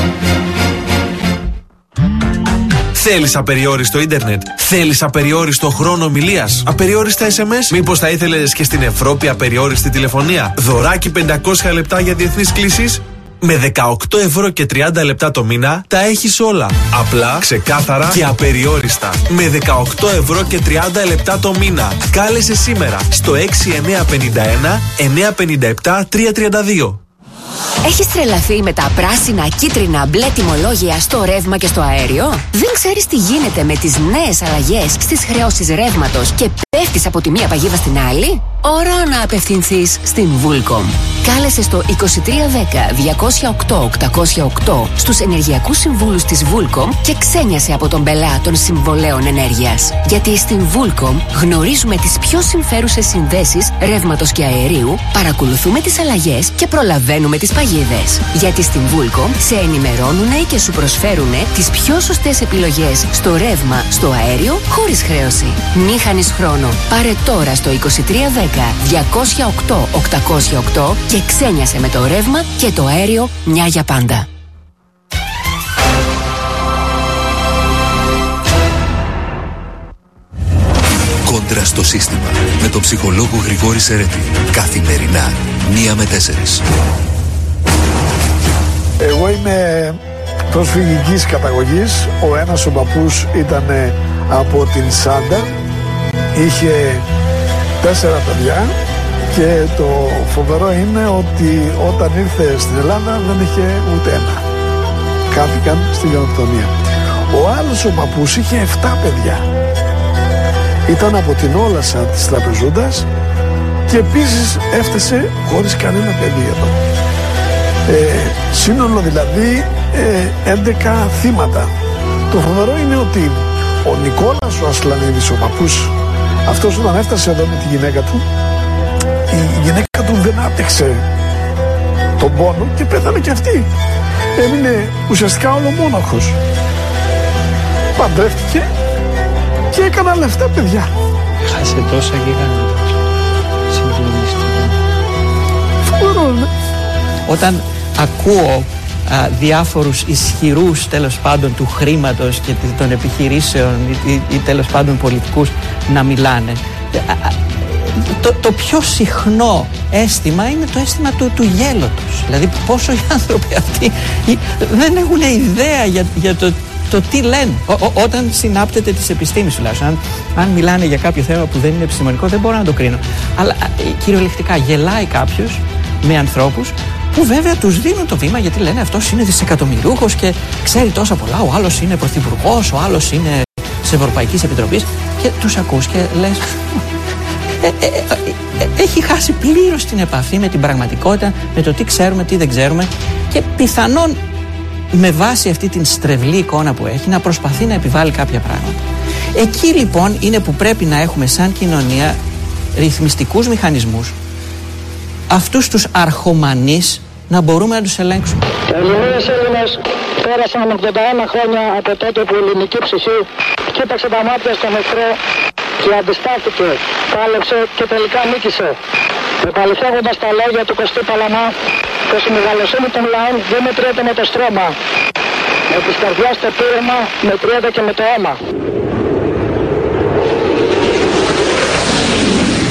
[SPEAKER 20] Θέλεις απεριόριστο ίντερνετ? Θέλεις απεριόριστο χρόνο ομιλίας? Απεριόριστα ες εμ ες? Μήπως θα ήθελες και στην Ευρώπη απεριόριστη τηλεφωνία? Δωράκι πεντακόσια λεπτά για διεθνείς κλήσεις? Με δεκαοκτώ ευρώ και τριάντα λεπτά το μήνα τα έχεις όλα. Απλά, ξεκάθαρα και απεριόριστα. Με δεκαοκτώ ευρώ και τριάντα λεπτά το μήνα. Κάλεσε σήμερα στο έξι εννιά πέντε ένα εννιά πέντε επτά τρία τρία δύο.
[SPEAKER 21] Έχεις τρελαθεί με τα πράσινα, κίτρινα, μπλε τιμολόγια στο ρεύμα και στο αέριο? Δεν ξέρεις τι γίνεται με τις νέες αλλαγές στις χρεώσεις ρεύματος και πέφτεις από τη μία παγίδα στην άλλη? Ώρα να απευθυνθείς στην Vulcom. Κάλεσε στο είκοσι τρία δέκα διακόσια οκτώ οκτακόσια οκτώ στους ενεργειακούς συμβούλους της Vulcom και ξένιασε από τον πελά των συμβολέων ενέργειας. Γιατί στην Vulcom γνωρίζουμε τις πιο συμφέρουσες συνδέσεις ρεύματος και αερίου, παρακολουθούμε τις αλλαγές και προλαβαίνουμε τις παγίδες. Γιατί στην Vulcom σε ενημερώνουνε και σου προσφέρουνε τις πιο σωστές επιλογές στο ρεύμα, στο αέριο, χωρίς χρέωση. Μη χάνεις χρόνο. Πάρε τώρα στο είκοσι τρία δέκα διακόσια οκτώ οκτακόσια οκτώ και ξένιασε με το ρεύμα και το αέριο μια για πάντα.
[SPEAKER 22] Κόντρα στο σύστημα με τον ψυχολόγο Γρηγόρη Σερέτη. Καθημερινά, μία με τέσσερις.
[SPEAKER 23] Εγώ είμαι προσφυγικής καταγωγής. Ο ένας ο παππούς ήταν από την Σάντα. Είχε τέσσερα παιδιά και το φοβερό είναι ότι όταν ήρθε στην Ελλάδα δεν είχε ούτε ένα. Χάθηκαν στη γενοκτονία. Ο άλλος ο παππούς είχε εφτά παιδιά. Ήταν από την Όλασσα της Τραπεζούντας και επίσης έφτασε χωρίς κανένα παιδί εδώ. Ε, σύνολο δηλαδή ε, έντεκα θύματα. Το φοβερό είναι ότι ο Νικόλας ο Ασλανίδης, ο παππούς, αυτός όταν έφτασε εδώ με τη γυναίκα του, η γυναίκα του δεν άπτυξε τον πόνο και πέθανε και αυτή. Έμεινε ουσιαστικά ολομόναχος. Παντρεύτηκε και έκανα λεφτά παιδιά.
[SPEAKER 24] Χάσε τόσα γίγαντα. Συγκλονιστικό.
[SPEAKER 23] Φοβερό, ναι.
[SPEAKER 24] Όταν ακούω α, διάφορους ισχυρούς τέλος πάντων του χρήματος και των επιχειρήσεων ή, ή, ή τέλος πάντων πολιτικούς να μιλάνε, α, α, το, το πιο συχνό αίσθημα είναι το αίσθημα του, του γέλοτος. Δηλαδή πόσο οι άνθρωποι αυτοί δεν έχουν ιδέα για, για το το τι λένε. Ό, ό, όταν συνάπτεται της επιστήμης τουλάχιστον. Αν, αν μιλάνε για κάποιο θέμα που δεν είναι επιστημονικό, δεν μπορώ να το κρίνω. Αλλά κυριολεκτικά γελάει κάποιος με ανθρώπους που βέβαια τους δίνουν το βήμα γιατί λένε αυτός είναι δισεκατομμυριούχος και ξέρει τόσα πολλά. Ο άλλος είναι πρωθυπουργός, ο άλλος είναι της Ευρωπαϊκής Επιτροπής. Και τους ακούς και λες. Ε, ε, ε, ε, έχει χάσει πλήρως την επαφή με την πραγματικότητα, με το τι ξέρουμε, τι δεν ξέρουμε και πιθανόν με βάση αυτή την στρεβλή εικόνα που έχει να προσπαθεί να επιβάλλει κάποια πράγματα. Εκεί λοιπόν είναι που πρέπει να έχουμε σαν κοινωνία ρυθμιστικούς μηχανισμούς, αυτούς τους αρχομανείς να μπορούμε να τους ελέγξουμε.
[SPEAKER 25] Ελληνίες Έλληνες πέρασαν ογδόντα ένα χρόνια από τότε που η ελληνική ψυχή κοίταξε τα μάτια στον εχθρό και αντιστάθηκε, πάλεψε και τελικά νίκησε. Επαληθεύοντας τα λόγια του Κωστή Παλαμά, πως η μεγαλοσύνη των λαών δεν μετριέται με το στρώμα. Με της καρδιάς το πείρεμα μετριέται και με το αίμα.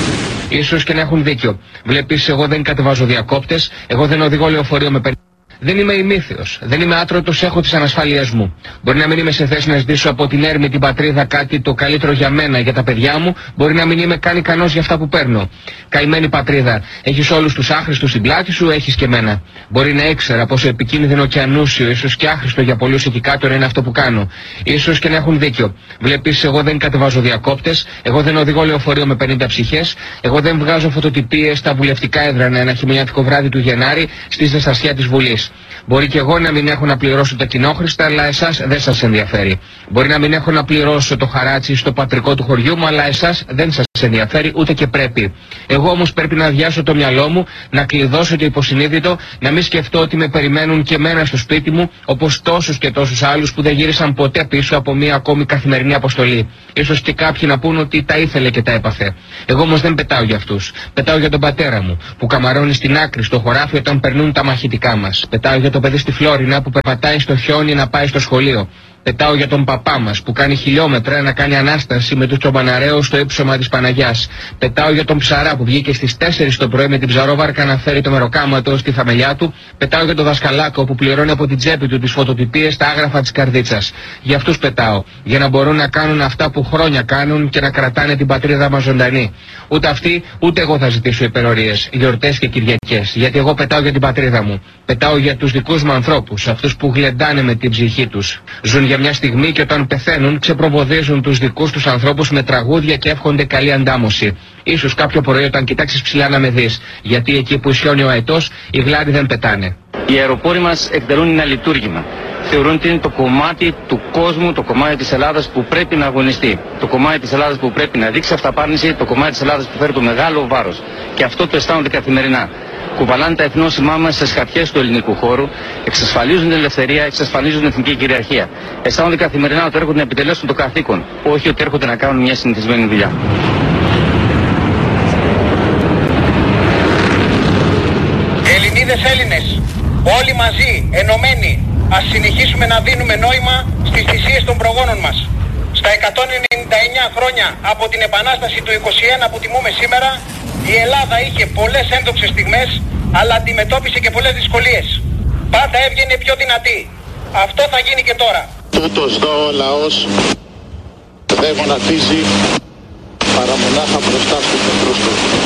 [SPEAKER 2] Ίσως και να έχουν δίκιο. Βλέπεις, εγώ δεν κατεβάζω διακόπτες, εγώ δεν οδηγώ λεωφορείο με πενήντα. Δεν είμαι ημίθεος, δεν είμαι άτρωτος, έχω τις ανασφάλειές μου. Μπορεί να μην είμαι σε θέση να ζητήσω από την έρμη την πατρίδα κάτι το καλύτερο για μένα, για τα παιδιά μου, μπορεί να μην είμαι καν ικανός για αυτά που παίρνω. Καημένη πατρίδα, έχεις όλους τους άχρηστους στην πλάτη σου, έχεις και μένα. Μπορεί να ήξερα πόσο επικίνδυνο και ανούσιο, ίσως και άχρηστο για πολλούς εκεί κάτω είναι αυτό που κάνω. Ίσως και να έχουν δίκιο. Βλέπεις, εγώ δεν κατεβάζω διακόπτες, εγώ δεν οδηγώ λεωφορείο με πενήντα ψυχές, εγώ δεν βγάζω φωτοτυπίες στα βουλευτικά έδρανα ένα χειμωνιάτικο βράδυ του Γενάρη στη ζεστασιά της Βουλής. Μπορεί και εγώ να μην έχω να πληρώσω τα κοινόχρηστα, αλλά εσάς δεν σας ενδιαφέρει. Μπορεί να μην έχω να πληρώσω το χαράτσι στο πατρικό του χωριού μου, αλλά εσάς δεν σας ενδιαφέρει ούτε και πρέπει. Εγώ όμως πρέπει να αδειάσω το μυαλό μου, να κλειδώσω το υποσυνείδητο, να μην σκεφτώ ότι με περιμένουν και εμένα στο σπίτι μου, όπως τόσους και τόσους άλλους που δεν γύρισαν ποτέ πίσω από μία ακόμη καθημερινή αποστολή. Ίσως και κάποιοι να πούν ότι τα ήθελε και τα έπαθε. Εγώ όμως δεν πετάω για αυτούς. Πετάω για τον πατέρα μου, που καμαρώνει στην άκρη στο χωράφι όταν περνούν τα μαχητικά μας. Πετάω για το παιδί στη Φλόρινα που περπατάει στο χιόνι να πάει στο σχολείο. Πετάω για τον παπά μας που κάνει χιλιόμετρα να κάνει ανάσταση με τους τσομπαναρέους στο ύψωμα της Παναγιάς. Πετάω για τον ψαρά που βγήκε στις τέσσερις το πρωί με την ψαρόβαρκα να φέρει το μεροκάματο στη θαμελιά του. Πετάω για τον δασκαλάκο που πληρώνει από την τσέπη του τις φωτοτυπίες στα άγραφα της καρδίτσας. Για αυτούς πετάω, για να μπορούν να κάνουν αυτά που χρόνια κάνουν και να κρατάνε την πατρίδα μας ζωντανή. Ούτε αυτοί, ούτε εγώ θα ζητήσω υπερορίες, γιορτές και Κυριακές. Γιατί εγώ πετάω για την πατρίδα μου. Πετάω για τους δικούς μου ανθρώπους, αυτούς που γλεντάνε με την ψυχή τους. Ζουν για μια στιγμή και όταν πεθαίνουν ξεπροβοδίζουν τους δικούς τους ανθρώπους με τραγούδια και εύχονται καλή αντάμωση. Ίσως κάποιο πρωί όταν κοιτάξεις ψηλά να με δεις, γιατί εκεί που ισιώνει ο αετός οι γλάδι δεν πετάνε.
[SPEAKER 4] Οι αεροπόροι μας εκτελούν ένα λειτουργήμα. Θεωρούν ότι είναι το κομμάτι του κόσμου, το κομμάτι της Ελλάδας που πρέπει να αγωνιστεί. Το κομμάτι της Ελλάδας που πρέπει να δείξει αυταπάρνηση, το κομμάτι της Ελλάδας που φέρει το μεγάλο βάρος. Και αυτό το αισθάνονται καθημερινά. Κουβαλάνε τα εθνόσημά μας στις χαρτιές του ελληνικού χώρου, εξασφαλίζουν την ελευθερία, εξασφαλίζουν την εθνική κυριαρχία. Αισθάνονται καθημερινά ότι έρχονται να επιτελέσουν το καθήκον, όχι ότι έρχονται να κάνουν μια συνηθισμένη δουλειά.
[SPEAKER 5] Ελληνίδες, Έλληνες, όλοι μαζί, ενωμένοι, ας συνεχίσουμε να δίνουμε νόημα στις θυσίες των προγόνων μας. Στα εκατόν ενενήντα εννιά χρόνια από την Επανάσταση του είκοσι ένα που τιμούμε σήμερα, η Ελλάδα είχε πολλές ένδοξες στιγμές, αλλά αντιμετώπισε και πολλές δυσκολίες. Πάντα έβγαινε πιο δυνατή. Αυτό θα γίνει και τώρα.
[SPEAKER 6] Τούτος δω ο λαός δεν γονατίζει παρά μονάχα μπροστά στους εχθρούς του.